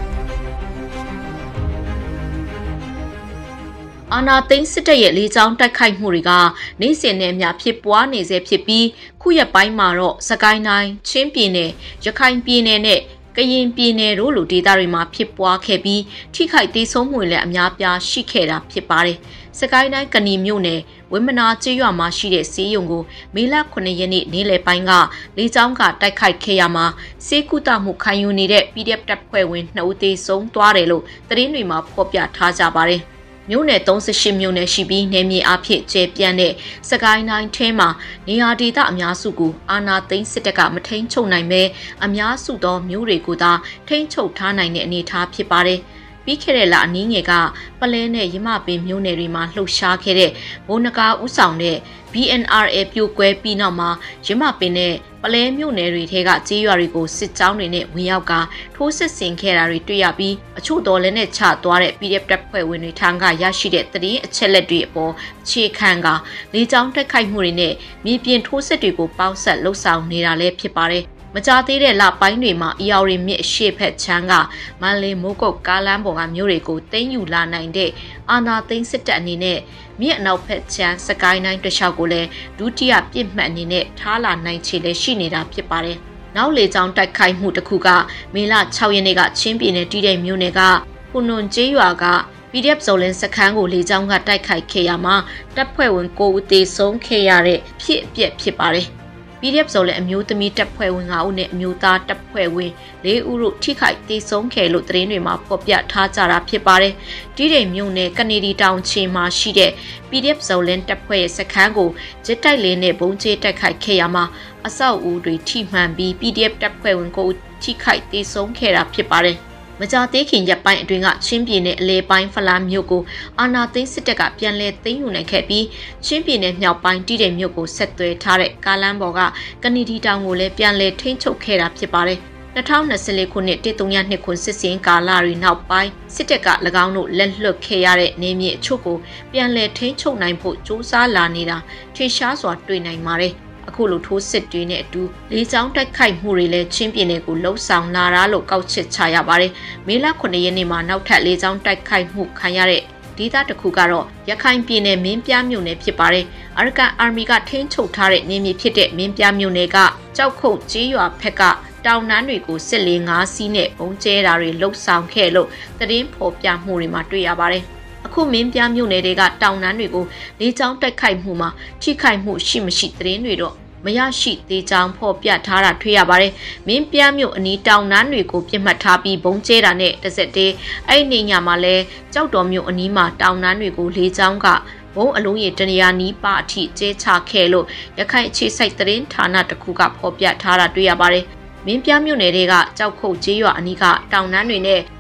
အာနာသိန်းစစ်တပ်ရဲ့လေကြောင်းတိုက်ခိုက်မှုတွေကနေ့စဉ်နဲ့များဖြစ်ပွားနေစေဖြစ်ပြီးခုရက်ပိုင်းမှာတော့စကိုင်းတိုင်းချင်းပြည်နယ်ရခိုင်ပြည်နယ်နဲ့ကရင်ပြည်နယ်တို့လိုဒေသတွေမှာဖြစ်ပွားခဲ့ပြီးထိခိုက်ဒေဆုံးမှုတွေလည်းအများပြားရှိခဲ့တာဖြစ်ပါတယ်။စကိုင်းတိုင်းကဏီမြို့နယ်ဝင်းမနာကျေးရွာမှာရှိတဲ့ဆေးရုံကိုမေလခုနှစ်ရက်နေ့နေ့လယ်ပိုင်းကလေကြောင်းကတိုက်ခိုက်ခဲ့ရမှာစေကုသမှုခံယူနေတဲ့ ပီ ဒီ အက်ဖ် တပ်ဖွဲ့ဝင်နှစ်ဦးသေဆုံးသွားတယ်လို့သတင်းတွေမှာဖော်ပြထားကြပါတယ်။မြို့နယ်သုံး十八မြို့နယ်ရှိပြီးနယ်မြေအဖြစ်ကျဲပြန့်တဲ့စကိုင်းတိုင်းထဲမှာနေရာဒေသအများစုကိုအာဏာသိမ်းစစ်တပ်ကမထိန်ချုပ်နိုင်ပဲအများစုသောမြို့တွေကိုသာထိန်ချုပ်ထားနိုင်တဲ့အနေအထားဖြစ်ပါတယ်။ပြီးခဲ့တဲ့လအနည်းငယ်ကပလဲနဲ့ရမပင်မြို့နယ်တွေမှာလှုပ်ရှားခဲ့တဲ့ဘုံနဂါဥဆောင်တဲ့ ဘီ အန် အာร์ အယ် ပြိုကွဲပြီးနောက်မှာရမပင်နဲ့ပလဲမြို့နယ်တွေထဲကကြေးရွာတွေကိုစစ်ကြောင်းတွေနဲ့ဝင်ရောက်ကထိုးစစ်ဆင်ခဲ့တာတွေတွေ့ရပြီးအချို့တော်လည်းနဲ့ချသွားတဲ့ ပီ ဒီ အက်ဖ် တပ်ဖွဲ့ဝင်တွေထံကရရှိတဲ့သတင်းအချက်လက်တွေအပေါ်အခြေခံကလေကြောင်းတိုက်ခိုက်မှုတွေနဲ့မြေပြင်ထိုးစစ်တွေကိုပေါင်းဆက်လှုပ်ဆောင်နေတာလည်းဖြစ်ပါတယ်မကြသေးတဲ့လပိုင်းတွေမှာအီယော်ရီမြစ်အရှေ့ဘက်ချမ်းကမန်လေးမိုးကုတ်ကားလမ်းပေါ်ကမြို့တွေကိုတင်းယူလာနိုင်တဲ့အာနာသိန်းစစ်တပ်အနေနဲ့မြစ်အနောက်ဘက်ချမ်းစကိုင်းတိုင်းတလျှောက်ကိုလည်းဒုတိယပြစ်မှတ်အနေနဲ့ထားလာနိုင်ခြေလည်းရှိနေတာဖြစ်ပါတယ်။နောက်လေကြောင်းတိုက်ခိုက်မှုတစ်ခုကမေလ၆ရက်နေ့ကချင်းပြည်နယ်တီးတိမ်မြို့နယ်ကခုနွန်ကျေးရွာက ပီ ဒီ အက်ဖ် ဇော်လင်းစခန်းကိုလေကြောင်းကတိုက်ခိုက်ခဲ့ရမှာတပ်ဖွဲ့ဝင်၉ဦးသေဆုံးခဲ့ရတဲ့ဖြစ်အပျက်ဖြစ်ပါတယ်။ ပီ ဒီ အက်ဖ် ဆိုလည်းအမျိုးသမီးတပ်ဖွဲ့ဝင်၅ဦးနဲ့အမျိုးသားတပ်ဖွဲ့ဝင်၄ဦးတို့ထိခိုက်ဒေဆုံးခဲ့လို့သတင်းတွေမှာဖော်ပြထားကြတာဖြစ်ပါတယ်။တီးတိမ်မြို့နယ်ကနေဒီတောင်ချေမှာရှိတဲ့ ပီ ဒီ အက်ဖ် ဇော်လင်းတပ်ဖွဲ့ရဲ့စခန်းကိုဂျက်တိုက်လေနဲ့ဘုံကျဲတိုက်ခိုက်ခဲ့ရမှာအဆောက်အဦတွေထိမှန်ပြီး ပီ ဒီ အက်ဖ် တပ်ဖွဲ့ဝင်၉ဦးထိခိုက်ဒေဆုံးခဲ့တာဖြစ်ပါတယ်။ မကြသေးခင်ရက်ပိုင်းအတွင်းကချင်းပြည်နယ်အလဲပိုင်းဖလားမြို့ကိုအာနာသိန်းစစ်တပ်ကပြန်လည်သိမ်းယူနိုင်ခဲ့ပြီးချင်းပြည်နယ်မြောက်ပိုင်းတီးတိမ်မြို့ကိုဆက်သွယ်ထားတဲ့ကားလမ်းပေါ်ကကနေဒီတောင်ကိုလည်းပြန်လည်ထိန်းချုပ်ခဲ့တာဖြစ်ပါတယ်။၂၀၂၄ခုနှစ်တစ်သုံးရနှစ်ခုစစ်စင်ကာလတွေနောက်ပိုင်းစစ်တပ်က၎င်းတို့လက်လွတ်ခဲ့ရတဲ့နေမြေအချို့ကိုပြန်လည်ထိန်းချုပ်နိုင်ဖို့ကြိုးစားလာနေတာထင်ရှားစွာတွေ့နိုင်ပါတယ်။အခုလိုထိုးစစ်တွေနဲ့အတူလေကြောင်းတိုက်ခိုက်မှုတွေလည်းချင်းပြည်နယ်ကိုလှုပ်ဆောင်လာတာလို့ကောက်ချက်ချရပါတယ်။မေလခုနှစ်ရက်နေ့မှာနောက်ထပ်လေကြောင်းတိုက်ခိုက်မှုခံရတဲ့ဒေသတစ်ခုကတော့ရခိုင်ပြည်နယ်မင်းပြားမြို့နယ်ဖြစ်ပါတယ်။အာရကန်အာမီကထိန်းချုပ်ထားတဲ့နေမြေဖြစ်တဲ့မင်းပြားမြို့နယ်ကကြောက်ခုတ်ကျေးရွာဘက်ကတောင်တန်းတွေကိုစစ်လေငါးစီးနဲ့ပုံကျဲတာတွေလှုပ်ဆောင်ခဲ့လို့သတင်းဖော်ပြမှုတွေမှာတွေ့ရပါတယ်။အခုမင်းပြားမြို့နယ်တွေကတောင်တန်းတွေကိုလေကြောင်းတိုက်ခိုက်မှုမှာထိခိုက်မှုရှိမရှိသတင်းတွေတော့မရရှိသေးကြောင်းဖော်ပြထားတာတွေ့ရပါတယ်။မင်းပြားမြို့အနီးတောင်တန်းတွေကိုပြစ်မှတ်ထားပြီးဘုံကျဲတာနဲ့တစ်စက်တည်းအဲ့ဒီညမှာလဲကြောက်တော်မြို့အနီးမှာတောင်တန်းတွေကိုလေကြောင်းကဘုံအလုံးရတနေရာနီးပါအထိကျဲချခဲ့လို့ရခိုင်အခြေစိုက်သတင်းဌာနတစ်ခုကဖော်ပြထားတာတွေ့ရပါတယ်။မင်းပြားမြို့နယ်တွေကကြောက်ခုတ်ကျေးရွာအနီးကတောင်တန်းတွေနဲ့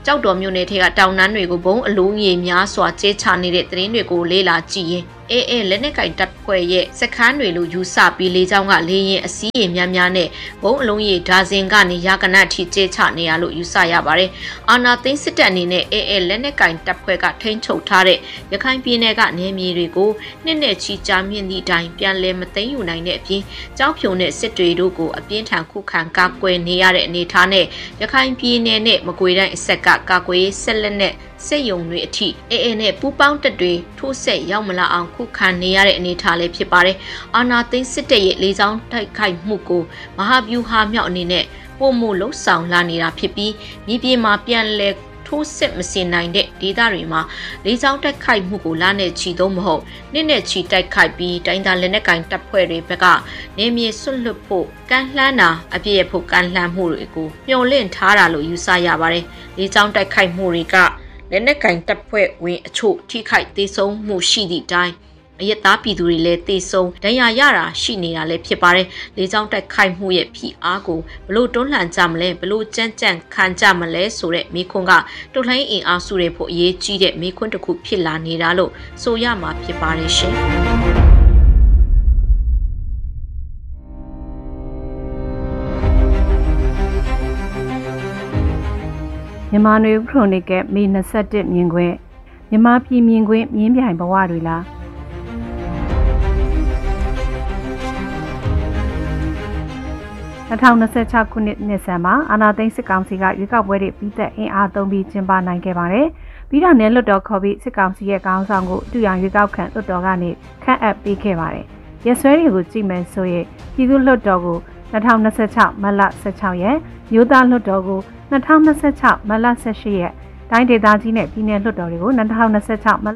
ကြောက်တော်မြို့နယ်ထဲကတောင်တန်းတွေကိုဘုံအလုံးကြီးများစွာကျဲချနေတဲ့သတင်းတွေကိုလေးလာကြည့်ရင်အေးအေးလက်နက်ကင်တပ်ဖွဲ့ရဲ့စခန်းတွေလိုယူဆပြီးလေးချောင်းကလေရင်အစည်းရင်များများနဲ့ဘုံအလုံးကြီးဒါဇင်ကနေရာကနတ်ထိကျဲချနေရလို့ယူဆရပါတယ်။အာနာသိန်းစစ်တပ်အနေနဲ့အေးအေးလက်နက်ကင်တပ်ဖွဲ့ကထိန်းချုပ်ထားတဲ့ရခိုင်ပြည်နယ်ကနေမြေတွေကိုနှစ်နဲ့ချီကြာမြင့်သည့်အတိုင်းပြန်လည်မသိမ်းယူနိုင်တဲ့အပြင်ကြောက်ဖြုံတဲ့စစ်တွေတို့ကိုအပြင်းထန်ခုခံကာကွယ်နေရတဲ့အနေအထားနဲ့ရခိုင်ပြည်နယ်နဲ့မကွေတိုင်းအဆက်ကကာကွယ်ဆက်လက်နဲ့စစ်ယုံတွေအထိအေးအေးနဲ့ပူပေါင်းတက်တွေထိုးဆက်ရောက်မလာအောင်ခုခံနေရတဲ့အနေအထားလေးဖြစ်ပါတယ်။အာနာသိန်းစစ်တပ်ရဲ့လေကြောင်းတိုက်ခိုက်မှုကိုမဟာဗျူဟာမြောက်အနေနဲ့ပုံမှုလှုပ်ဆောင်လာနေတာဖြစ်ပြီးမြေပြင်မှာပြန်လဲထိုးစစ်မစင်နိုင်တဲ့ဒေသတွေမှာလေကြောင်းတိုက်ခိုက်မှုကိုလာနဲ့ချီသုံးမဟုတ်နှစ်နဲ့ချီတိုက်ခိုက်ပြီးတိုင်းသားလက်နက်ကင်တပ်ဖွဲ့တွေဘက်ကနေမြေဆွတ်လွတ်ဖို့ကန့်လှမ်းတာအပြည့်အဖို့ကန့်လှမ်းမှုတွေကိုမျှော်လင့်ထားတာလို့ယူဆရပါတယ်။လေကြောင်းတိုက်ခိုက်မှုတွေကလက်နက်ကင်တပ်ဖွဲ့ဝင်အချို့ထိခိုက်သေးဆုံးမှုရှိသည့်အတိုင်းအယက်သားပြည်သူတွေလည်းတေဆုံးဒဏ်ရာရတာရှိနေတာလည်းဖြစ်ပါတယ်။လေကြောင်းတိုက်ခိုက်မှုရဲ့ဖိအားကိုဘလို့တွန်းလှန်ကြမလဲဘလို့ကြမ်းကြမ်းခံကြမလဲဆိုတဲ့မိခွန်းကတုတ်လှိုင်းအင်အားစုတွေဖို့အရေးကြီးတဲ့မိခွန်းတစ်ခုဖြစ်လာနေတာလို့ဆိုရမှာဖြစ်ပါတယ်ရှင်။မြန်မာနွေခရိုနီကယ်မေ၂၁မြင်ကွင်းမြန်မာပြည်မြင်ကွင်းမြင်းပြိုင်ဘဝတွေလား၂၀၂၆ခုနှစ်နှစ်ဆန်းမှာအာဏာသိမ်းစစ်ကောင်စီကရွေးကောက်ပွဲတွေပြီးသက်အင်အားသုံးပြီးကျင်းပနိုင်ခဲ့ပါတယ်။ပြီးတော့လည်းလွှတ်တော်ခေါ်ပြီးစစ်ကောင်စီရဲ့ခေါင်းဆောင်ကိုတူရောင်ရွေးကောက်ခံလွှတ်တော်ကနေခန့်အပ်ပေးခဲ့ပါတယ်။ရက်စွဲတွေကိုကြည့်မယ်ဆိုရင်ပြည်သူ့လွှတ်တော်ကို၂၀၂၆မတ်လ၁၆ရက်မြို့သားလွှတ်တော်ကို၂၀၂၆မတ်လ၁၈ရက်တိုင်းဒေသကြီးနဲ့ပြည်내လွှတ်တော်တွေကို၂၀၂၆မတ်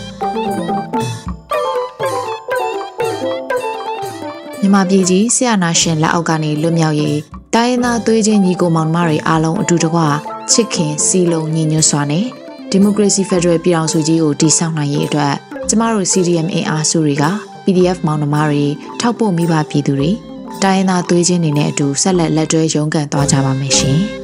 မြန်မာပြည်ကြီးဆရာနာရှင်လက်အောက်ကနေလွတ်မြောက်ရေးတိုင်းရင်းသားသွေးချင်းညီကိုမောင်နှမတွေအားလုံးအတူတကွချစ်ခင်စီလုံးညီညွတ်စွာနဲ့ဒီမိုကရေစီဖက်ဒရယ်ပြည်ထောင်စုကြီးကိုတည်ဆောက်နိုင်ရေးအတွက်ကျမတို့ စီ ဒီ အမ် အင်အားစုတွေက ပီ ဒီ အက်ဖ် မောင်နှမတွေထောက်ပို့မိဘပြည်သူတွေတိုင်းရင်းသားသွေးချင်းတွေနဲ့အတူဆက်လက်လက်တွဲရုန်းကန်သွားကြပါမယ်ရှင်။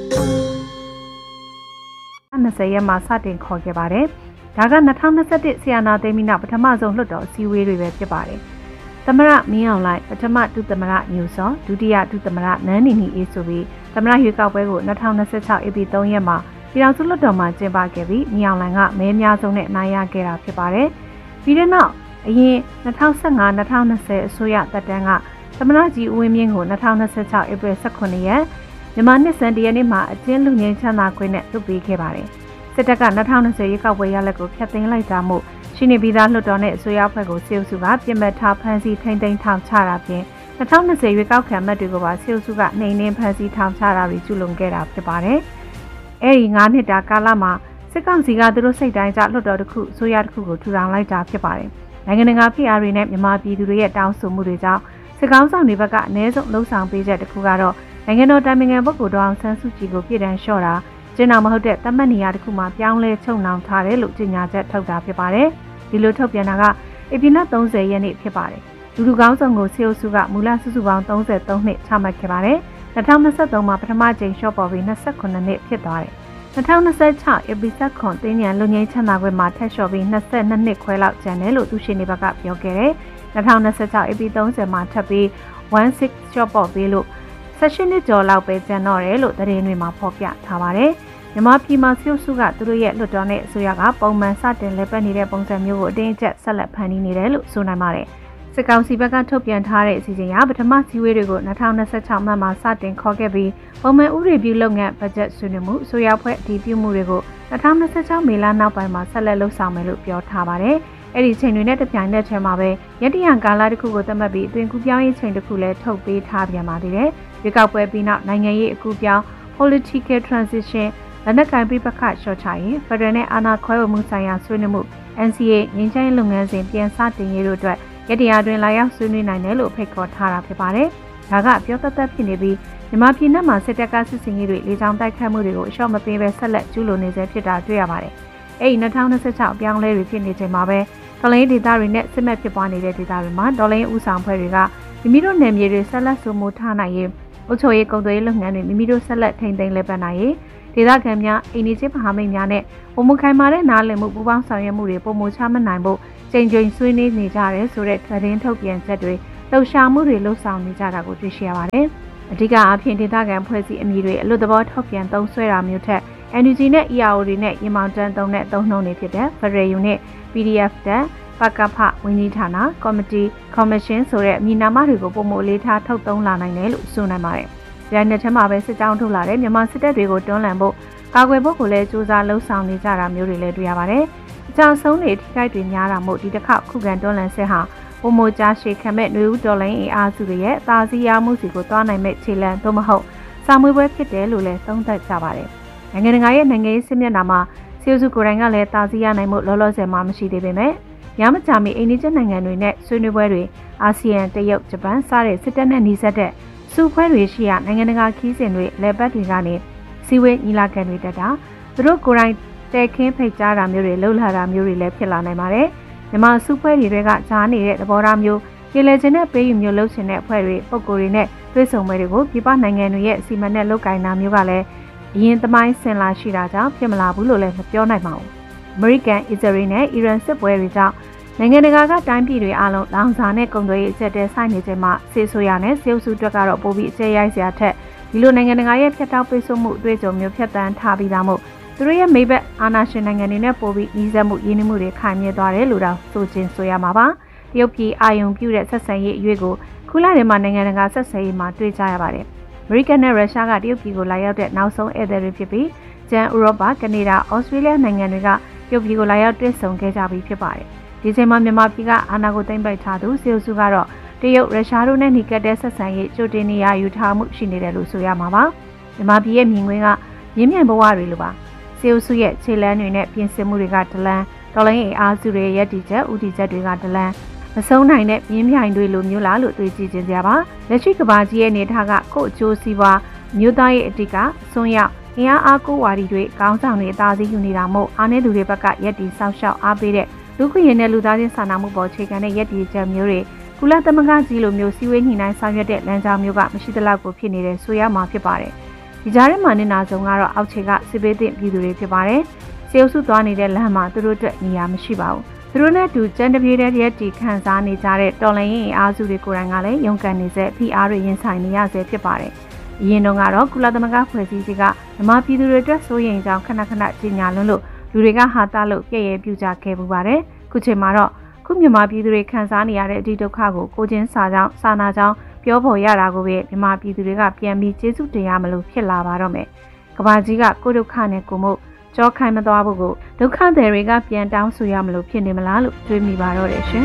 ၂၀ရက်မှာစတင်ခေါ်ခဲ့ပါတယ်။ဒါက၂၀၂၁ဆီယနာသိမ်းပြီးနောက်ပထမဆုံးလွှတ်တော်အစည်းအဝေးတွေပဲဖြစ်ပါတယ်။သမရမင်းအောင်လိုက်ပထမဒုသမရညူစောဒုတိယဒုသမရနန်းနီနီအေးဆိုပြီးသမရရွေးကောက်ပွဲကို၂၀၂၆ဧပြီ၃ရက်မှာပြည်ထောင်စုလွှတ်တော်မှာကျင်းပခဲ့ပြီးမင်းအောင်လှိုင်ကမဲအများဆုံးနဲ့အနိုင်ရခဲ့တာဖြစ်ပါတယ်။ပြီးတဲ့နောက်အရင်၂၀၁၅-၂၀၂၀အစိုးရတပ်တန်းကသမရကြီးဦးဝင်းမြင့်ကို၂၀၂၆ဧပြီ၁၇ရက်မြန်မာနှစ်စံတရက်နေ့မှာအကျဉ်းလူငင်းချမ်းသာခွင့်နဲ့လွှတ်ပေးခဲ့ပါတယ်။စစ်တပ်က၂၀၂၀ရွေးကောက်ပွဲရလဒ်ကိုဖျက်သိမ်းလိုက်တာမို့ရှိနေပြီးသားလွှတ်တော်နဲ့အစိုးရအဖွဲ့ကိုစေအုပ်စုကပြင်ပထားဖမ်းဆီးထိန်းသိမ်းထောင်ချတာပြင်၂၀၂၀ရွေးကောက်ခံမှတ်တွေကိုပါစေအုပ်စုကနှိမ်နင်းဖမ်းဆီးထောင်ချတာတွေကျူးလွန်ခဲ့တာဖြစ်ပါတယ်။အဲဒီ၅နှစ်တာကာလမှာစစ်ကောင်စီကသူတို့စိတ်တိုင်းကျလွှတ်တော်တစ်ခုအစိုးရတစ်ခုကိုထူထောင်လိုက်တာဖြစ်ပါတယ်။နိုင်ငံတကာဖိအားတွေနဲ့မြန်မာပြည်သူတွေရဲ့တောင်းဆိုမှုတွေကြောင့်စစ်ကောင်ဆောင်တွေဘက်ကအ ਨੇ ဆုံးလှုံ့ဆော်ပေးချက်တစ်ခုကတော့နိုင်ငံတော်တိုင်ပင်ခံပုဂ္ဂိုလ်ဒေါအောင်ဆန်းစုကြည်ကိုပြည်ထန်လျှော့တာကျင်းအောင်မဟုတ်တဲ့တတ်မှတ်နေရာတစ်ခုမှာပြောင်းလဲချုပ်နှောင်ထားတယ်လို့ကြေညာချက်ထုတ်တာဖြစ်ပါတယ်။ဒီလိုထုတ်ပြန်တာကဧပြီလ၃၀ရက်နေ့ဖြစ်ပါတယ်။လူလူကောင်းဆောင်ကိုစေအုပ်စုကမူလစုစုပေါင်း၃၃နှစ်ချမှတ်ခဲ့ပါတယ်။၂၀၂၃မှာပထမကြိမ်ရှော့ပေါ်ပြီး၂၈နှစ်ဖြစ်သွားတယ်။၂၀၂၆ဧပြီ၁၇တင်းညံလူငင်းချမ်းသာခွင့်မှာထက်လျှော့ပြီး၂၂နှစ်ခွဲလောက်ကျန်တယ်လို့သူရှင်တွေဘက်ကပြောခဲ့တယ်။၂၀၂၆ဧပြီ၃၀မှာထပ်ပြီး၁၆ရှော့ပေါ်ပြီးလို့၁၈နှစ်ကျော်လောက်ပဲကျန်တော့တယ်လို့သတင်းတွေမှာဖော်ပြထားပါတယ်။မြန်မာပြည်မှာစေအုပ်စုကသူတို့ရဲ့လွှတ်တော်နဲ့အစိုးရကပုံမှန်စတင်လက်ပတ်နေတဲ့ပုံစံမျိုးကိုအတင်းအကျပ်ဆက်လက်ဖန်တီးနေတယ်လို့ဆိုနိုင်ပါတယ်။စစ်ကောင်စီဘက်ကထုတ်ပြန်ထားတဲ့အစီအစဉ်အရပထမစည်းဝေးတွေကို၂၀၂၆မှတ်မှာစတင်ခေါ်ခဲ့ပြီးပုံမှန်ဥပဒေပြုလုပ်ငန်းဘတ်ဂျက်ဆွေးနွေးမှုအစိုးရဖွဲ့အတည်ပြုမှုတွေကို၂၀၂၆မေလနောက်ပိုင်းမှာဆက်လက်လှုပ်ဆောင်မယ်လို့ပြောထားပါတယ်။အဲ့ဒီချိန်တွေနဲ့တပြိုင်နက်တည်းမှာပဲရတ္တရံကာလတစ်ခုကိုသတ်မှတ်ပြီးအသွင်ကူးပြောင်းရေးချိန်တစ်ခုလည်းထုတ်ပေးထားပြန်ပါသေးတယ်။ရွေးကောက်ပွဲပြီးနောက်နိုင်ငံရေးအကူပြောင်း political transition လက်နက်ကိုင်ပြပခရှော့ချရေးဖက်ဒရယ်နဲ့အာဏာခွဲဝေမှုဆိုင်ရာဆွေးနွေးမှု အန် စီ အေ ငြိမ်းချမ်းရေးလုပ်ငန်းစဉ်ပြန်စတင်ရေးတို့အတွက်ရတရာတွင်လာရောက်ဆွေးနွေးနိုင်တယ်လို့ဖိတ်ခေါ်ထားတာဖြစ်ပါတယ်။ဒါကပြောသက်သက်ဖြစ်နေပြီးမြန်မာပြည်နယ်မှာစစ်တပ်ကစစ်စင်ရေးတွေလေကြောင်းတိုက်ခိုက်မှုတွေကိုအလျှော့မပေးဘဲဆက်လက်ကျူးလွန်နေစေဖြစ်တာတွေ့ရပါတယ်။အဲဒီ၂၀၂၆အပြောင်းလဲတွေဖြစ်နေချိန်မှာပဲဒေါ်လာဒေတာတွေနဲ့စစ်မှတ်ဖြစ်ပွားနေတဲ့ဒေတာတွေမှာဒေါ်လာဦးဆောင်ဖွဲ့တွေကမိမိတို့နယ်မြေတွေဆက်လက်စုမှုထားနိုင်ရေးအုပ်ချုပ်ရေးကုန်သွယ်ရေးလုပ်ငန်းတွေမိမိတို့ဆက်လက်ထိန်းသိမ်းလည်ပတ်နိုင်ရေးဒေသခံများအိန္ဒိချင်းမဟာမိတ်များနဲ့ပုံမခိုင်မာတဲ့နားလည်မှုပူးပေါင်းဆောင်ရွက်မှုတွေပုံမချမှတ်နိုင်ဖို့ချိန်ချိန်ဆွေးနွေးနေကြရဲဆိုတဲ့သတင်းထုတ်ပြန်ချက်တွေလှုပ်ရှားမှုတွေလှုပ်ဆောင်နေကြတာကိုတွေ့ရှိရပါတယ်။အဓိကအားဖြင့်ဒေသခံဖွဲ့စည်းအမည်တွေအလွတ်သဘောထုတ်ပြန်သုံးစွဲတာမျိုးထက် N U G နဲ့ E R O တွေနဲ့ရင်မောင်တန်းသုံးတဲ့သုံးနှုန်းတွေဖြစ်တဲ့ Federal Unit, P D F တက်ပကဖဝန်ကြီးဌာန Committee, Commission ဆိုတဲ့အမည်နာမတွေကိုပုံမအလေးထားထုတ်သုံးလာနိုင်တယ်လို့ဆိုနိုင်ပါတယ်။ဒီနေ့ထဲမှာပဲစစ်ကြောင်းထုတ်လာတဲ့မြန်မာစစ်တပ်တွေကိုတွန်းလှန်ဖို့ကာကွယ်ဖို့ကိုလည်းစူးစမ်းလှုံ့ဆော်နေကြတာမျိုးတွေလည်းတွေ့ရပါတယ်။အကြောင်းဆုံးတွေထိခိုက်တွေများတာမို့ဒီတစ်ခါခုခံတွန်းလှန်စစ်ဟာပုံမကြားရှေခံမဲ့နှွေဦးတော်လိုင်းအင်အားစုတွေရဲ့အသာစီးရမှုစီကိုတွားနိုင်မဲ့ခြေလှမ်းသို့မဟုတ်စာမွေးပွဲဖြစ်တယ်လို့လည်းသုံးသပ်ကြပါတယ်။နိုင်ငံတကာရဲ့နိုင်ငံရေးစစ်မျက်နှာမှာစီအိုစုကိုယ်တိုင်ကလည်းတာစီရနိုင်မှုလောလောဆယ်မှမရှိသေးပေမဲ့ရမကြမီအိန္ဒိယနိုင်ငံတွေနဲ့ဆွေးနွေးပွဲတွေအာဆီယံတရုတ်ဂျပန်စတဲ့စစ်တပ်နဲ့နှီးစပ်တဲ့စုဖွဲ့တွေရှိရနိုင်ငံတကာခီးစဉ်တွေလက်ပတ်တွေကနေစီဝေးညီလာခံတွေတက်တာသူတို့ကိုယ်တိုင်တဲခင်းဖိတ်ကြားတာမျိုးတွေလှုပ်လာတာမျိုးတွေလည်းဖြစ်လာနိုင်ပါတယ်မြန်မာစုဖွဲ့တွေကကြားနေတဲ့သဘောထားမျိုးပြည်လဲခြင်းနဲ့ပေးယူမျိုးလှုပ်ရှင်တဲ့အဖွဲ့တွေပုံကိုယ်တွေနဲ့တွေ့ဆုံပွဲတွေကိုပြည်ပနိုင်ငံတွေရဲ့အစီအမံနဲ့လုပ်ကိုင်တာမျိုးကလည်းအရင်သမိုင်းဆင်လာရှိတာကြောင့်ဖြစ်မလာဘူးလို့လည်းမပြောနိုင်ပါဘူး။ American, Israel နဲ့ Iran စစ်ပွဲတွေကြောင့်နိုင်ငံတကာကတိုင်းပြည်တွေအားလုံးလောင်စာနဲ့ကုန်သွယ်ရေးအကျပ်တဲဆိုင်နေချိန်မှာဆေးဆိုရနဲ့ဆေးဥစုအတွက်ကတော့ပိုပြီးအကျဉ်းရိုက်စရာထက်ဒီလိုနိုင်ငံတကာရဲ့ဖျက်တောက်ပိတ်ဆို့မှုအတွေ့အကြုံမျိုးဖြတ်တန်းထားပြီးသားမို့သူတို့ရဲ့မိဘအာဏာရှင်နိုင်ငံတွေနဲ့ပိုပြီးနှီးစပ်မှုရင်းနှီးမှုတွေခိုင်မြဲသွားတယ်လို့တော့ဆိုခြင်းဆိုရမှာပါ။တရုတ်ပြည်အာယုံပြုတဲ့ဆက်ဆံရေးအရွေးကိုခုလထဲမှာနိုင်ငံတကာဆက်ဆံရေးမှာတွေ့ကြရပါတယ်။ American နဲ့ Russia ကတရုတ်ပြည်ကိုလာရောက်တဲ့နောက်ဆုံးဧည့်သည်တွေဖြစ်ပြီးကျန်ဥရောပ, ကနေဒါ, Australia နိုင်ငံတွေကတရုတ်ပြည်ကိုလာရောက်တွေ့ဆုံခဲ့ကြပြီးဖြစ်ပါတယ်။ဒီချိန်မှာမြန်မာပြည်ကအာဏာကိုသိမ်းပိုက်ထားသူစီအိုစုကတော့တရုတ်ရုရှားတို့နဲ့နှိကပ်တဲ့ဆက်ဆံရေးကြိုတင်နေရယူထားမှုရှိနေတယ်လို့ဆိုရမှာပါ။မြန်မာပြည်ရဲ့မြင်ကွင်းကရင်းမြစ်ဘဝတွေလိုပါစီအိုစုရဲ့ခြေလမ်းတွေနဲ့ပြင်ဆင်မှုတွေကဒလန်ဒေါ်လာရေးအားစုတွေရဲ့တည်ချက်ဥတီချက်တွေကဒလန်မဆုံးနိုင်တဲ့ပြင်းပြိုင်တွေလိုမျိုးလားလို့တွေးကြည့်ကြကြပါလက်ရှိကဘာကြီးရဲ့နေထားကကို့အကျိုးစီးပွားမြို့သားရဲ့အတိကအစွန်းရောက်အင်အားအားကိုးဝါဒီတွေကောင်းဆောင်တွေအသာစီးယူနေတာမို့အားနည်းသူတွေဘက်ကရက်တီဆောက်ရှောက်အားပေးတဲ့လူခွင့်ရနဲ့လူသားချင်းစာနာမှုပေါ်အခြေခံတဲ့ရက်တီချက်မျိုးတွေကုလသမဂ္ဂကြီးလိုမျိုးစီဝေးညှိနှိုင်းဆောင်ရွက်တဲ့လမ်းကြောင်းမျိုးကမရှိသလောက်ကိုဖြစ်နေတဲ့ဆိုရမှာဖြစ်ပါတယ်ဒီကြားထဲမှာနေနာဆုံးကတော့အောက်ခြေကစစ်ပေးတဲ့ပြည်သူတွေဖြစ်ပါတယ်စေအုပ်စုသွားနေတဲ့လမ်းမှာသူတို့အတွက်နေရာမရှိပါဘူးသူတို့နဲ့တူကျန်းတပြေးတဲ့ရက်တီခံစားနေကြတဲ့တော်လှန်ရေးအားစုတွေကိုယ်တိုင်ကလည်းရုန်းကန်နေစေဖိအားတွေရင်ဆိုင်နေရဆဲဖြစ်ပါတယ်အရင်တုန်းကတော့ကုလသမဂ္ဂဖွဲ့စည်းကြီးကမြန်မာပြည်သူတွေအတွက်စိုးရိမ်ကြောင်းခဏခဏကြီးညာလွန်းလို့လူတွေကဟာတာလို့ပြည့်ရဲပြူကြခဲ့ပူပါတယ်ခုချိန်မှာတော့ခုမြန်မာပြည်သူတွေခံစားနေရတဲ့အဒီဒုက္ခကိုကိုချင်းစာကြောင်းစာနာကြောင်းပြောဖို့ရတာကိုပဲမြန်မာပြည်သူတွေကပြန်ပြီးကျေးဇူးတင်ရမလို့ဖြစ်လာပါတော့မယ်ကဘာကြီးကကိုဒုက္ခနဲ့ကိုမို့ကြောခိုင်မသွားဖို့ကိုဒုက္ခသည်တွေကပြန်တောင်းဆိုရမလို့ဖြစ်နေမလားလို့တွေးမိပါတော့တယ်ရှင်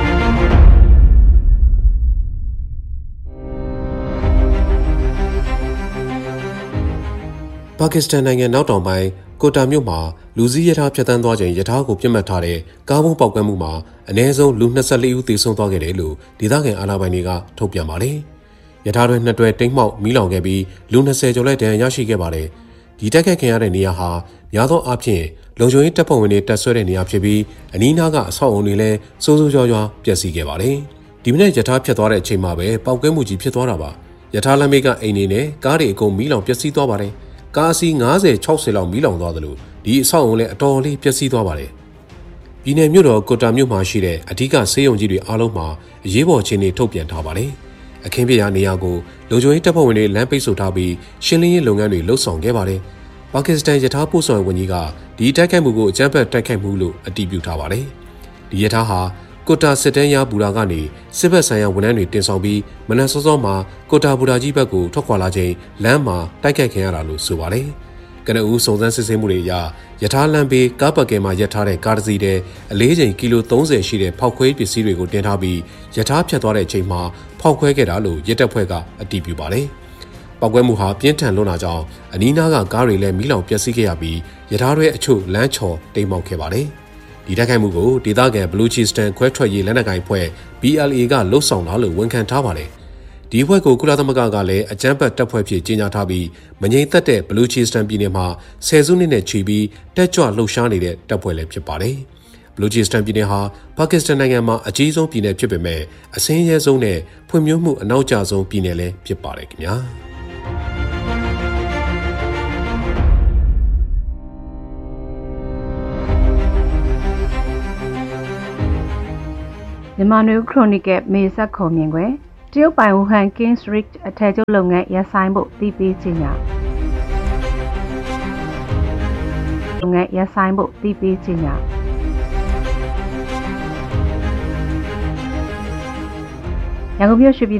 ပါကစ္စတန်နိုင်ငံနောက်တောင်ပိုင်းကိုတာမြို့မှာလူစည်းရထားဖြတ်တန်းသွားချိန်ရထားကိုပြစ်မှတ်ထားတဲ့ကားဘုံပေါက်ကွဲမှုမှာအနည်းဆုံးလူ၂၄ဦးသေဆုံးသွားခဲ့တယ်လို့ဒေသခံအာဏာပိုင်တွေကထုတ်ပြန်ပါတယ်။ရထားတွဲနှစ်တွဲတိမ်မှောက်မီးလောင်ခဲ့ပြီးလူ၂၀ကျော်လည်းဒဏ်ရာရရှိခဲ့ပါတယ်။ဒီတိုက်ခိုက်ခံရတဲ့နေရာဟာများသောအားဖြင့်လုံခြုံရေးတပ်ဖွဲ့ဝင်တွေတပ်ဆွဲတဲ့နေရာဖြစ်ပြီးအနီးနားကအဆောက်အုံတွေလည်းစိုးစိုးရွားရွားပျက်စီးခဲ့ပါတယ်။ဒီမနေ့ရထားဖြတ်သွားတဲ့အချိန်မှာပဲပေါက်ကွဲမှုကြီးဖြစ်သွားတာပါ။ရထားလမ်းမေကအိမ်တွေနဲ့ကားတွေအကုန်မီးလောင်ပျက်စီးသွားပါတယ်။ကားအစီး၅၀ ၆၀လောက်မီးလောင်သွားသလိုဒီအဆောက်အုံလည်းအတော်လေးပျက်စီးသွားပါတယ်။ပြည်내မြို့တော်ကိုတာမြို့မှာရှိတဲ့အဓိကဆေးရုံကြီးတွေအားလုံးမှာအရေးပေါ်အခြေအနေထုတ်ပြန်ထားပါတယ်။အခင်းဖြစ်ရာနေရာကိုလုံခြုံရေးတပ်ဖွဲ့ဝင်တွေလမ်းပိတ်ဆို့ထားပြီးရှင်းလင်းရေးလုပ်ငန်းတွေလှုပ်ဆောင်ခဲ့ပါတယ်။ပါကစ္စတန်ရထားပို့ဆောင်ရေးဝန်ကြီးကဒီတိုက်ခိုက်မှုကိုအကြမ်းဖက်တိုက်ခိုက်မှုလို့အတည်ပြုထားပါတယ်။ဒီရထားဟာကိုတာစစ်တမ်းရဘူရာကနေစစ်ဘက်ဆိုင်ရာဝန်ထမ်းတွေတင်ဆောင်ပြီးမနက်စောစောမှာကိုတာဘူရာကြီးဘက်ကိုထွက်ခွာလာချိန်လမ်းမှာတိုက်ခိုက်ခံရတာလို့ဆိုပါတယ်။ကနဦးစုံစမ်းစစ်ဆေးမှုတွေအရရထားလမ်းဘေးကားပတ်ကဲမှာရပ်ထားတဲ့ကားတစ်စီးတဲ့အလေးချိန်ကီလိုသုံးဆယ်ရှိတဲ့ဖောက်ခွဲပစ္စည်းတွေကိုတင်ထားပြီးရထားဖြတ်သွားတဲ့အချိန်မှာဖောက်ခွဲခဲ့တာလို့ရဲတပ်ဖွဲ့ကအတည်ပြုပါတယ်။ပောက်ကွဲမှုဟာပြင်းထန်လွန်းတာကြောင့်အနီးနားကကားတွေလည်းမီးလောင်ပျက်စီးခဲ့ရပြီးရထားတွေအချို့လမ်းချော်တိမ်မှောက်ခဲ့ပါတယ်။ဒီတိုက်ခိုက်မှုကိုဒေသခံဘလူချီစတန်ခွဲထွက်ရေးလက်နက်ကိုင်ဖွဲ့ B L A ကလှုပ်ဆောင်တာလို့ဝန်ခံထားပါတယ်။ဒီအဖွဲ့ကိုကုလသမဂ္ဂကလည်းအကြမ်းဖက်တပ်ဖွဲ့ဖြစ်ကြေညာထားပြီးမငြိမ်သက်တဲ့ဘလူချီစတန်ပြည်နယ်မှာဆယ်စုနှစ်နဲ့ချီပြီးတက်ကြွလှုပ်ရှားနေတဲ့တပ်ဖွဲ့လည်းဖြစ်ပါတယ်။ဘလူချီစတန်ပြည်နယ်ဟာပါကစ္စတန်နိုင်ငံမှာအကြီးဆုံးပြည်နယ်ဖြစ်ပေမဲ့အဆင်းရဲဆုံးနဲ့ဖွံ့ဖြိုးမှုအနောက်ကျဆုံးပြည်နယ်လည်းဖြစ်ပါတယ်ခင်ဗျာ။မြန်မာနွေခရိုနီကယ်မေဆက်ခုံမြင်ကွယ်တရုတ်ပိုင်ဝူဟန် Kings Rig အထည်ချုပ်လုပ်ငန်းရပ်ဆိုင်းဖို့တည်ပြီးကြေညာလုပ်ငန်းရပ်ဆိုင်းဖို့တည်ပြီးကြေညာရန်ကုန်မြို့ရှိ